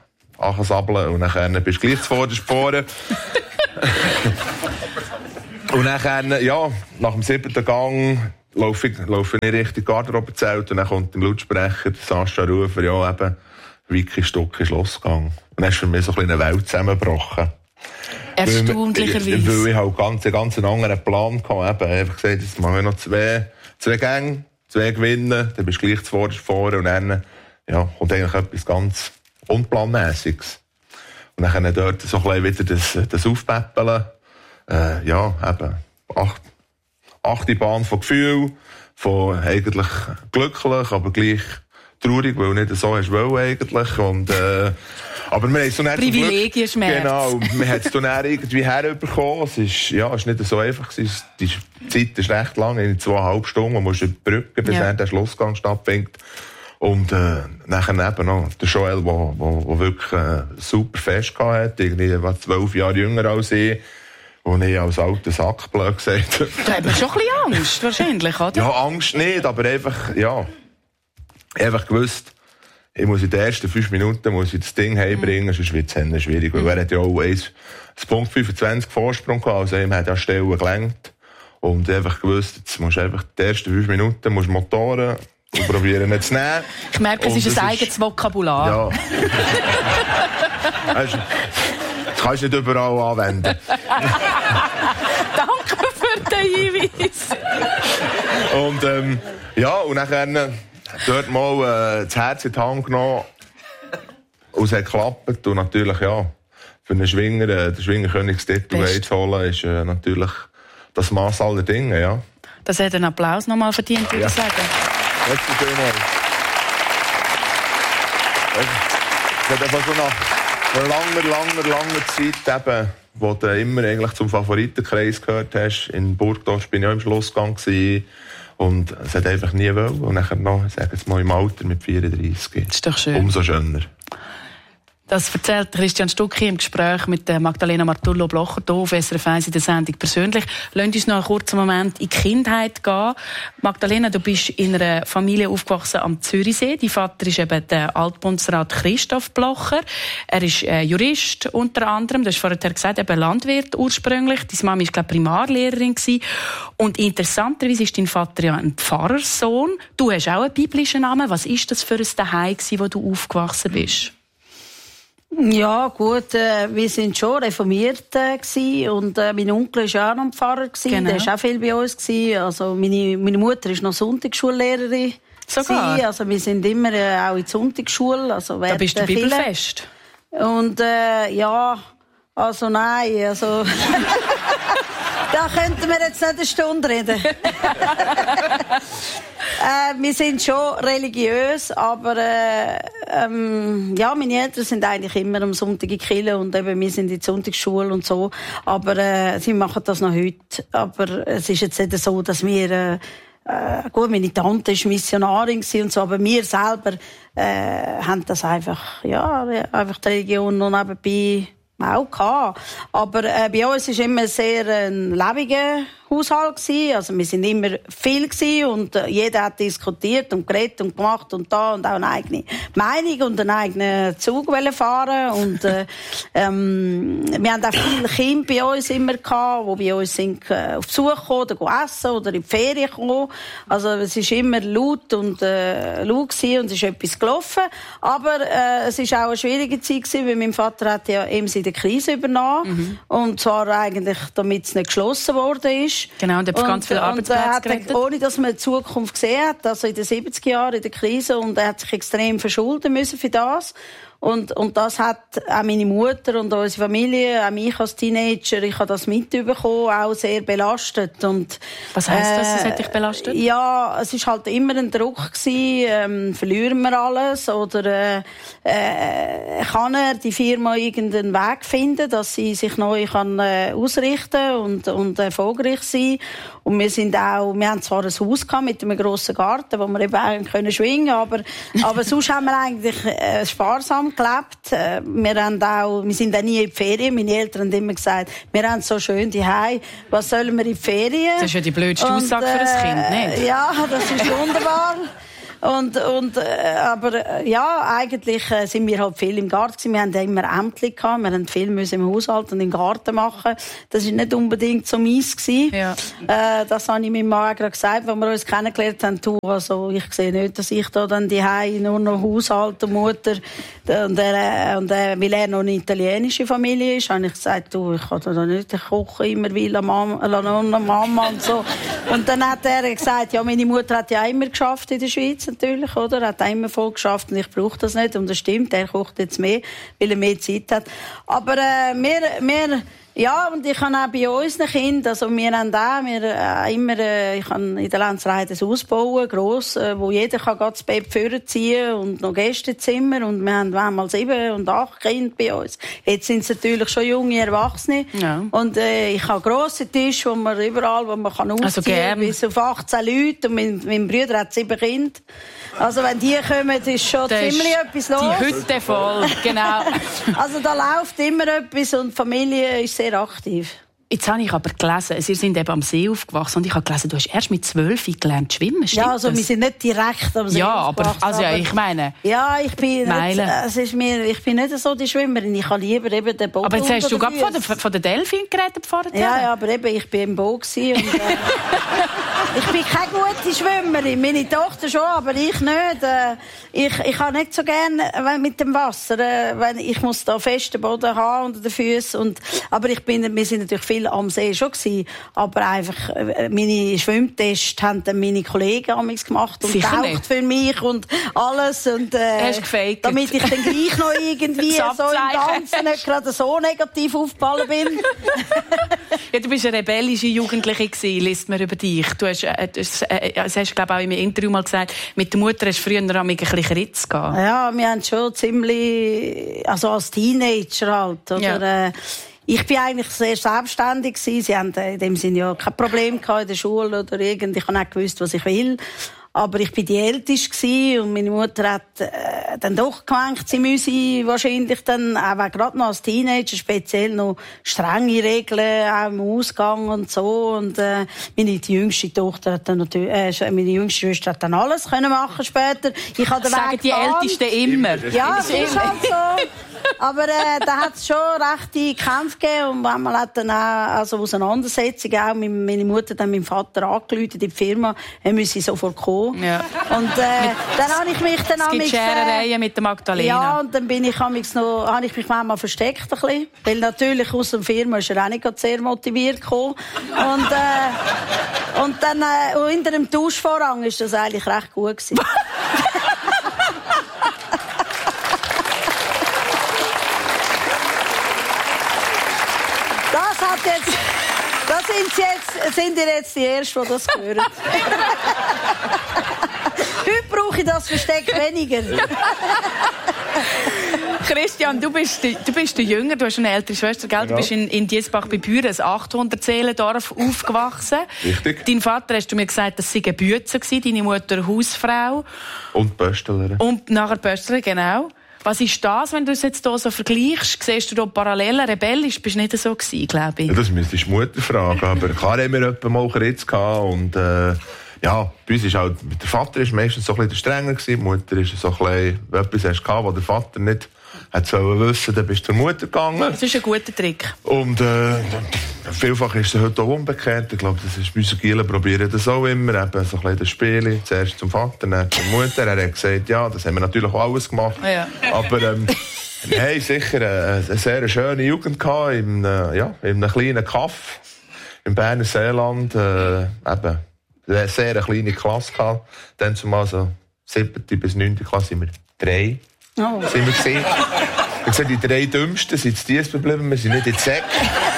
Achensabeln. Und dann bist du gleich zuvorderst vorne. Und dann, nach dem 7. Gang laufe ich Richtung Garderobezelt und dann kommt im Lautsprecher Sascha Rufer, ja eben, Vicky Stuck ist losgegangen. Und dann ist für mich so eine Welt zusammengebrochen. Erstaunlicherweise. Weil ich halt einen ganz anderen Plan hatte. Ich habe gesagt, jetzt machen wir noch zwei Gänge, 2 gewinnen, dann bist du gleich zuvorderst vorne und dann kommt eigentlich etwas ganz Unplanmäßiges. Und dann dort so ein bisschen wieder das Aufpäppeln. Eben 8. Bahn von Gefühl, von eigentlich glücklich, aber gleich traurig, weil nicht so hast wollen eigentlich. Und, aber wir haben es so nicht Privilegien-Schmerz. Genau, wir haben es dann irgendwie herbekommen. Es ist nicht so einfach. Die Zeit ist recht lang, in 2,5 Stunden. Man muss überbrücken, bis dann der Schlussgang stattfindet. Und nachher eben noch der Joel, der wirklich super fest hatte, irgendwie 12 Jahre jünger als ich. Und ich als alter Sack, blöd gesagt. Da hat man schon ein bisschen Angst, wahrscheinlich, oder? Ja, Angst nicht, aber einfach gewusst, ich muss in den ersten 5 Minuten das Ding heimbringen, sonst wird es schwierig. Weil er hat ja auch 1,25 Vorsprung gehabt, also ihm hat ja Stellen gelenkt. Und einfach gewusst, jetzt musst du einfach die ersten 5 Minuten Motoren und probieren nicht zu nehmen. Ich merke, es ist ein eigenes Vokabular. Ja. Das kannst du nicht überall anwenden. Danke für den Hinweis. Und und nachher dort mal das Herz in die Hand genommen. Und es hat geklappt. Und natürlich, für einen Schwinger, den Schwingerkönigstitel zu holen, ist natürlich das Maß aller Dinge, ja. Das hat einen Applaus nochmal verdient, würde ich sagen. Letzte vielmals. Es hat einfach so nach langer Zeit eben, wo du immer eigentlich zum Favoritenkreis gehört hast. In Burgdorf bin ich auch im Schlussgang gewesen. Und es hat einfach nie wollen. Und nachher noch, sagen wir mal, im Alter mit 34. Das ist doch schön. Umso schöner. Das erzählt Christian Stucki im Gespräch mit Magdalena Martullo-Blocher hier auf SRF 1 in der Sendung «Persönlich». Lasst uns noch einen kurzen Moment in die Kindheit gehen. Magdalena, du bist in einer Familie aufgewachsen am Zürichsee. Dein Vater ist eben der Altbundesrat Christoph Blocher. Er ist Jurist unter anderem. Du hast vorher gesagt, eben Landwirt ursprünglich. Deine Mama war, glaube ich, Primarlehrerin gewesen. Und interessanterweise ist dein Vater ja ein Pfarrerssohn. Du hast auch einen biblischen Namen. Was war das für ein Zuhause, wo du aufgewachsen bist? Ja, gut, wir sind schon reformiert gewesen, und mein Onkel war ja auch noch ein Pfarrer gewesen, genau. Der war auch viel bei uns gewesen. Also meine Mutter ist noch Sonntagsschullehrerin. Sogar? Also wir sind immer auch in die Sonntagsschule. Also da bist du bibelfest? Und nein, da könnten wir jetzt nicht eine Stunde reden. Wir sind schon religiös, aber meine Eltern sind eigentlich immer am Sonntag in die Kirche und eben wir sind in die Sonntagsschule und so. Aber sie machen das noch heute. Aber es ist jetzt nicht so, dass wir gut, meine Tante war Missionarin und so, aber wir selber haben das einfach die Religion noch nebenbei auch gehabt. Aber bei uns war immer sehr ein lebendiger Haushalt gewesen. Also wir sind immer viel gewesen und jeder hat diskutiert und geredet und gemacht und da und auch eine eigene Meinung und einen eigenen Zug fahren und wir haben auch viele Kinder bei uns immer gehabt, die bei uns sind auf Besuch gekommen oder essen oder in die Ferien gekommen. Also es ist immer laut und laut gewesen und es ist etwas gelaufen. Aber es ist auch eine schwierige Zeit gewesen, weil mein Vater hat ja eben in der Krise übernommen und zwar eigentlich, damit es nicht geschlossen worden ist. Genau, und ganz viele Arbeitsplätze gerettet. Ohne, dass man die Zukunft gesehen hat, also in den 70er Jahren in der Krise, und er hat sich extrem verschulden müssen für das. Und das hat auch meine Mutter und unsere Familie, auch mich als Teenager, ich habe das mitbekommen, auch sehr belastet. Und, was heisst das? Was hat dich belastet? Ja, es ist halt immer ein Druck gewesen, verlieren wir alles oder kann er die Firma irgendeinen Weg finden, dass sie sich neu kann ausrichten und erfolgreich sein. Und wir haben zwar ein Haus gehabt mit einem grossen Garten, wo wir eben auch schwingen können, aber sonst haben wir eigentlich sparsam gelebt. Wir sind auch nie in die Ferien. Meine Eltern haben immer gesagt, wir haben so schön daheim. Was sollen wir in die Ferien? Das ist ja die blödste Aussage für ein Kind, nicht? Ja, das ist wunderbar. Aber eigentlich sind wir halt viel im Garten gewesen. Wir haben immer Ämter gehabt. Wir haben viel im Haushalt und im Garten machen. Das war nicht unbedingt so meins gewesen. Ja. Das habe ich meinem Mann gerade gesagt, als wir uns kennengelernt haben. Also, ich sehe nicht, dass ich da dann daheim nur noch Haushalt und Mutter und weil er noch eine italienische Familie ist, habe ich gesagt, ich kann da nicht kochen, immer will Mama und so. Und dann hat er gesagt, ja, meine Mutter hat ja immer geschafft in der Schweiz natürlich, oder? Er hat immer voll geschafft und ich brauche das nicht. Und das stimmt, er kocht jetzt mehr, weil er mehr Zeit hat. Aber und ich habe auch bei unseren Kindern, also wir haben ich habe in der Lenzerei ein Haus bauen, gross, wo jeder kann das Bett vorziehen und noch Gästezimmer und wir haben manchmal 7 und 8 Kinder bei uns. Jetzt sind es natürlich schon junge Erwachsene. Ja. Und ich habe grosse Tische, wo man kann ausziehen, bis auf 18 Leute und mein Bruder hat 7 Kinder. Also wenn die kommen, ist schon ziemlich etwas los. Die Hütte voll, genau. Also da läuft immer etwas und die Familie ist sehr aktiv. Jetzt habe ich aber gelesen, Sie sind eben am See aufgewachsen und ich habe gelesen, du hast erst mit 12 gelernt zu schwimmen, stimmt Ja, also wir sind nicht direkt am See aufgewachsen. Aber ich meine... Ja, ich bin nicht so die Schwimmerin, ich habe lieber eben den Boot. Aber jetzt hast du gerade von der Delfin geredet vorher. Ja, aber eben, ich war im Boot und, ich bin keine gute Schwimmerin, meine Tochter schon, aber ich nicht. Ich habe nicht so gerne mit dem Wasser, ich muss da festen Boden haben unter den Füßen. Aber wir sind natürlich viel am See schon gewesen, aber einfach meine Schwimmtests haben dann meine Kollegen amigs gemacht und getaucht für mich und alles und hast gefaked. Damit ich dann gleich noch irgendwie so im Ganzen nicht gerade so negativ aufgefallen bin. Ja, du bist eine rebellische Jugendliche gewesen, liest man über dich. Du hast glaube ich auch im Interview mal gesagt, mit der Mutter hast du früher noch ein bisschen Ritz gehabt. Ja, wir haben schon ziemlich, also als Teenager halt, oder? Ja. Ich bin eigentlich sehr selbstständig gewesen. Sie haben in dem Sinne ja kein Problem gehabt in der Schule oder irgend. Ich habe nicht gewusst, was ich will. Aber ich bin die Älteste gewesen und meine Mutter hat dann doch gemeint, sie müsse wahrscheinlich dann, auch gerade noch als Teenager, speziell noch strenge Regeln, auch im Ausgang und so. Und meine jüngste Tochter hat dann natürlich, meine jüngste Schwester hat dann alles können machen später. Ich habe den Weg die Ältesten immer. Ja, das ist halt so. Aber da hat es schon rechte Kämpfe gegeben und manchmal hat dann auch Auseinandersetzungen auch meine Mutter dann meinem Vater angerufen in die Firma, er müsse sofort kommen. Ja. Und dann habe ich mich dann es gibt Scherereien mit der Magdalena. Ja, und dann habe ich mich manchmal versteckt ein bisschen, weil natürlich aus der Firma ist er auch nicht sehr motiviert gekommen. Und dann hinter dem Tauschvorhang ist das eigentlich recht gut gewesen. Sind ihr jetzt die Ersten, die das hören? Heute brauche ich das Versteck weniger. Christian, du bist der Jünger, du hast eine ältere Schwester, gell? Du bist in Diesbach bei Büren, ein 800-Seelendorf, aufgewachsen. Richtig. Dein Vater, hast du mir gesagt, das sei eine Bütze gewesen, deine Mutter Hausfrau. Und Pöstlerin. Und nachher Pöstlerin, genau. Was ist das, wenn du es jetzt hier so vergleichst? Siehst du da Parallelen? Rebellisch bist du nicht so gewesen, glaube ich. Ja, das müsstest du die Mutter fragen. Aber klar haben wir etwa mal Ritz gehabt. Und bei uns ist halt, der Vater ist meistens so ein bisschen strenger gewesen. Die Mutter ist so ein bisschen, wenn etwas hast gehabt, was der Vater nicht hat wissen, dann bist du zur Mutter gegangen. Das ist ein guter Trick. Und vielfach ist es heute auch umgekehrt. Ich glaube, das ist bei unseren Gielen probieren das auch immer. Eben so ein bisschen das Spiel. Zuerst zum Vater, dann zur Mutter. Er hat gesagt, ja, das haben wir natürlich auch alles gemacht. Ja. Aber wir haben sicher eine sehr schöne Jugend gehabt in einem kleinen Kaff im Berner Seeland. Eben eine sehr kleine Klasse gehabt. Dann zumal so 7. bis 9. Klasse sind wir 3. Oh. Sind wir gesehen. Ich sage, die 3 Dümmsten sind in Diesbach geblieben, wir sind nicht in die Säcke.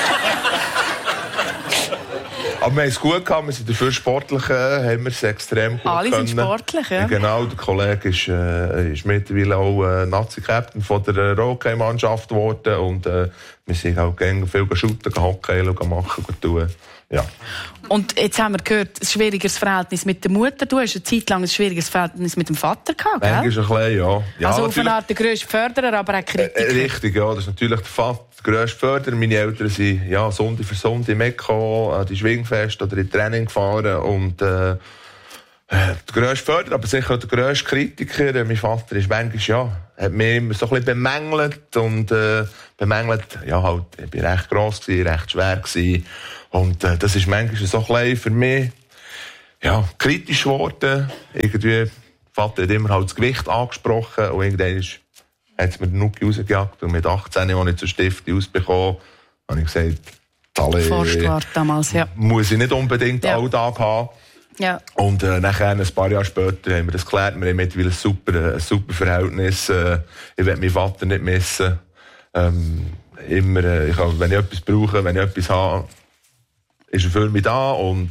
Aber wir haben es gut gehabt, wir sind dafür sportlich, haben wir es extrem gut Alle können. Sind sportlich, ja. Genau, der Kollege ist mittlerweile auch Nazi-Captain von der Rockey-Mannschaft geworden und wir sind auch gerne viel shooten, Hockey machen, tun. Ja. Und jetzt haben wir gehört, ein schwieriges Verhältnis mit der Mutter. Du hast eine Zeit lang ein schwieriges Verhältnis mit dem Vater gehabt, gell? Manchmal ein bisschen, ja. Also auf eine Art der grösste Förderer, aber auch Kritiker. Richtig, ja. Das ist natürlich der Vater, der grösste Förderer. Meine Eltern sind Sonntag für Sonntag mitgekommen, an die Schwingfeste oder in Training gefahren und Der grösste Förderer, aber sicher auch der grösste Kritiker. Mein Vater ist manchmal, hat mich immer so ein bisschen bemängelt. Und bemängelt, halt, ich bin recht gross gewesen, recht schwer gewesen. Und das ist manchmal so ein bisschen für mich, kritisch geworden. Irgendwie, Vater hat immer halt das Gewicht angesprochen. Und irgendwann hat es mir den Nuki rausgejagt. Und mit 18, als ich zur Stifte ausbekommen, habe ich gesagt, Forstwart damals, muss ich nicht unbedingt Alltag haben. Ja. Und nachher, ein paar Jahre später, haben wir das geklärt. Wir haben mittlerweile ein super Verhältnis. Ich will meinen Vater nicht missen. Wenn ich etwas brauche, wenn ich etwas habe, ist er für mich da. Und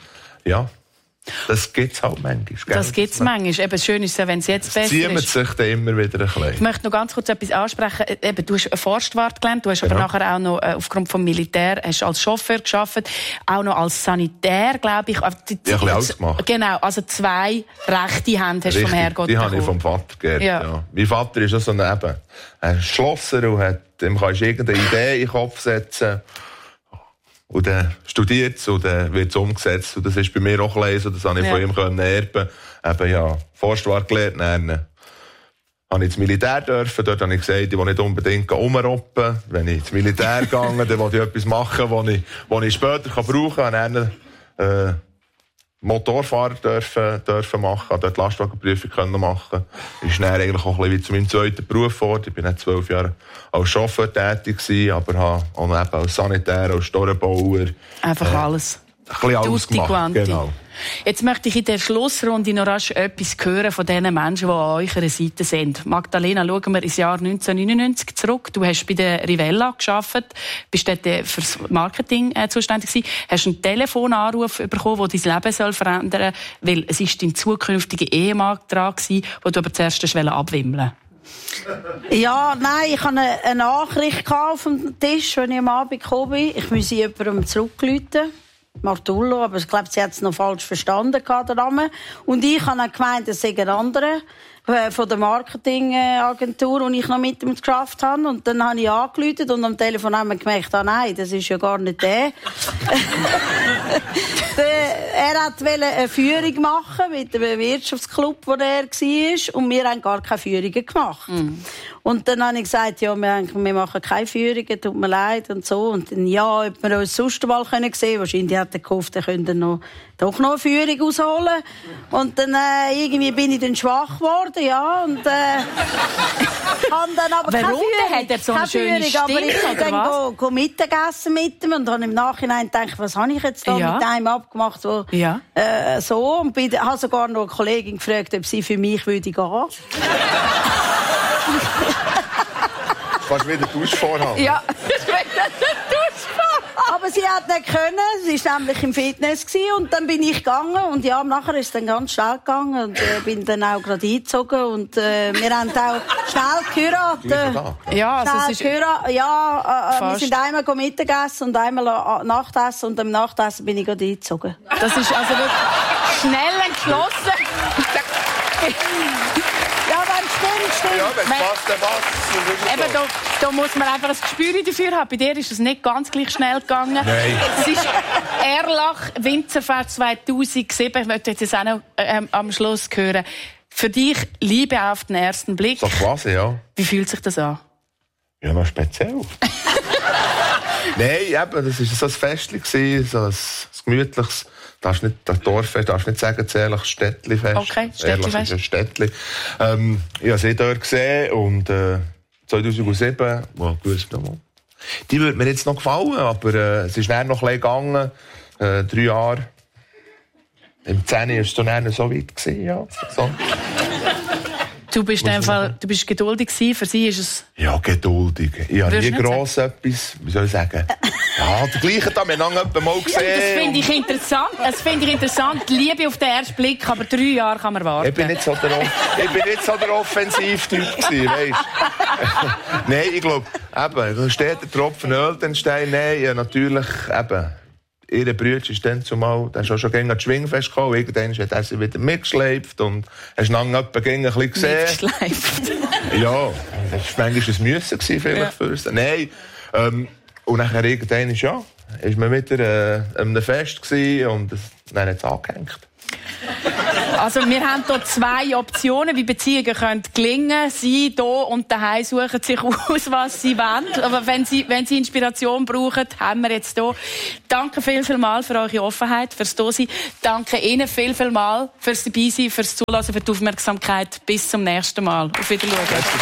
das gibt es halt manchmal. Das gibt es manchmal. Eben, schön ist es, wenn es jetzt besser ist. Zieht sich dann immer wieder ein bisschen. Ich möchte noch ganz kurz etwas ansprechen. Eben, du hast Forstwart gelernt, du hast aber nachher auch noch aufgrund vom Militär hast als Chauffeur gearbeitet, auch noch als Sanitär, glaube ich. Ja, ein bisschen alles gemacht. Genau, also 2 rechte Hände hast du vom Herrgott die habe ich vom Vater geerbt. Ja. Mein Vater ist auch so ein Schlosser und dem kannst du irgendeine Idee in den Kopf setzen. Und dann studiert es und dann wird es umgesetzt. Und das ist bei mir auch ein bisschen so, das habe ich von ihm erben. Eben, Forstwart gelernt, dann habe ich ins Militär dürfen. Dort habe ich gesagt, ich will nicht unbedingt rumroppen. Wenn ich ins Militär gehe, dann will ich etwas machen, was ich später brauchen kann. Und dann Motorfahrer dürfen machen, dort Lastwagenprüfung machen. Ist dann eigentlich auch ein bisschen wie zu meinem zweiten Beruf geworden. Ich bin nicht 12 Jahre als Chauffeur tätig gewesen, aber habe auch eben als Sanitär, als Storenbauer. Einfach alles. Ein bisschen alles gemacht, genau. Jetzt möchte ich in der Schlussrunde noch rasch etwas hören von den Menschen, die an eurer Seite sind. Magdalena, schauen wir ins Jahr 1999 zurück. Du hast bei der Rivella gearbeitet, bist dort fürs Marketing zuständig gewesen, hast einen Telefonanruf bekommen, der dein Leben verändern soll, weil es ist dein zukünftiger Ehemann dran gewesen, den du aber zuerst abwimmeln wolltest. Ja, nein, ich hatte eine Nachricht auf dem Tisch, als ich am Abend gekommen bin. Ich müsse jemandem zurückrufen. Martullo, aber ich glaube, sie hat es noch falsch verstanden, der Name. Und ich habe dann gemeint, es sei ein anderer von der Marketingagentur, und ich noch mit ihm geschafft habe. Und dann habe ich angerufen und am Telefon haben wir gemerkt, nein, das ist ja gar nicht der. Er wollte eine Führung machen mit dem Wirtschaftsclub, wo er war, und wir haben gar keine Führungen gemacht. Und dann habe ich gesagt, wir machen keine Führungen, tut mir leid und so. Und dann, ob wir uns sonst mal sehen können. Wahrscheinlich hat er gehofft, er könnte doch noch eine Führung rausholen. Und dann irgendwie bin ich dann schwach geworden, und habe dann aber keine Führung. Warum hat er so eine schöne Stimme? Aber ich bin dann Mittagessen mit ihm und habe im Nachhinein gedacht, was habe ich jetzt da mit einem abgemacht, wo so. Und habe sogar noch eine Kollegin gefragt, ob sie für mich gehen würde. Kannst du wieder Duschvorhang? Ja, aber sie hat nicht können. Sie war nämlich im Fitness und dann bin ich gegangen und nachher ist es dann ganz schnell gegangen und bin dann auch gerade eingezogen und wir haben auch schnell geheiratet. Ja, also es ist wir sind einmal Mittagessen und einmal Nachtessen und am Nachtessen bin ich gerade eingezogen. Das ist also wirklich schnell entschlossen. Ja, wenn es stimmt. Ja, wenn es passt, dann passt. Eben, da muss man einfach ein Gespür dafür haben. Bei dir ist es nicht ganz gleich schnell gegangen. Nein. Es ist Erlach Winzerfest 2007. Ich möchte jetzt auch noch am Schluss hören. Für dich Liebe auf den ersten Blick. So quasi, ja. Wie fühlt sich das an? Ja, noch speziell. Nein, eben, das war so ein Festchen, so ein gemütliches. Das Dorffest, darfst nicht sagen, es ist ehrlich Städtli-Fest. Okay, Städtli-Fest. Ehrlich ist ein Städtli. Ich habe sie dort gesehen und 2007, die würde mir jetzt noch gefallen, aber es ist dann noch ein bisschen gegangen, 3 Jahre. Im 10. war es dann so weit gewesen, ja. So. Du bist geduldig gewesen, für sie ist es... Ja, geduldig. Ich habe nie gross etwas, wie soll ich sagen... Ja, der gleiche da, wir haben jemanden mal gesehen. Ja, das finde ich interessant. Die Liebe auf den ersten Blick, aber 3 Jahre kann man warten. Ich bin nicht so der Offensivtyp gewesen, weisst. Nein, ich glaube, da steht der Tropfen Öl, den Stein. Nein, natürlich, ihre Brüder ist dann zumal, der ist auch schon gegen das Schwingfest gekommen. Irgendwann hat er sie wieder mitgeschleift und hast dann ein bisschen gesehen. Mitgeschleift? Ja, das war manchmal ein Müssen vielleicht für uns. Nein, und nachher irgendwann ist man wieder an einem Fest gewesen und dann hat es angehängt. Also wir haben hier 2 Optionen, wie Beziehungen können gelingen. Sie hier und daheim suchen sich aus, was sie wollen. Aber wenn sie Inspiration brauchen, haben wir jetzt hier. Danke vielmals für eure Offenheit, fürs Dasein. Danke Ihnen vielmals fürs Dabeisein, fürs Zuhören, für die Aufmerksamkeit. Bis zum nächsten Mal. Auf Wiedersehen.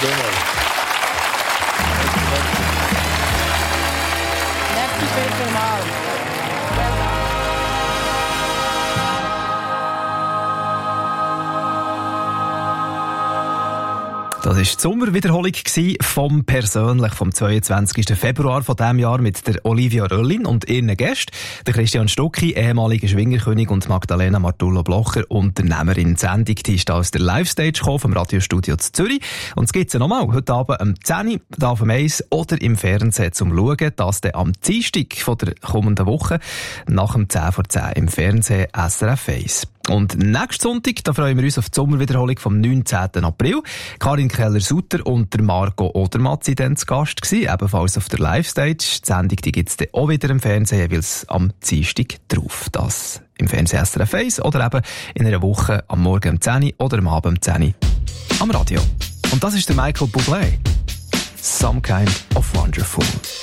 Das war die Sommerwiederholung vom Persönlich vom 22. Februar von diesem Jahr mit der Olivia Röllin und ihren Gästen, der Christian Stucki, ehemaliger Schwingerkönig, und Magdalena Martullo-Blocher, Unternehmerin. Die Sendung die ist aus der Live-Stage gekommen, vom Radiostudio zu Zürich. Und es gibt sie nochmal, heute Abend am 10 Uhr, hier auf dem 1 oder im Fernsehen zum Schauen. Das dann am Dienstag von der kommenden Woche, nach dem 10 vor 10 im Fernsehen SRF 1. Und nächsten Sonntag, da freuen wir uns auf die Sommerwiederholung vom 19. April. Karin Keller-Sutter und der Marco Odermatt waren dann zu Gast gewesen, ebenfalls auf der Live-Stage. Die Sendung gibt es dann auch wieder im Fernsehen, jeweils am Dienstag drauf. Das im Fernsehen SRF 1 oder eben in einer Woche am Morgen um 10 Uhr oder am Abend um 10 Uhr am Radio. Und das ist der Michael Bublé. Some Kind of Wonderful.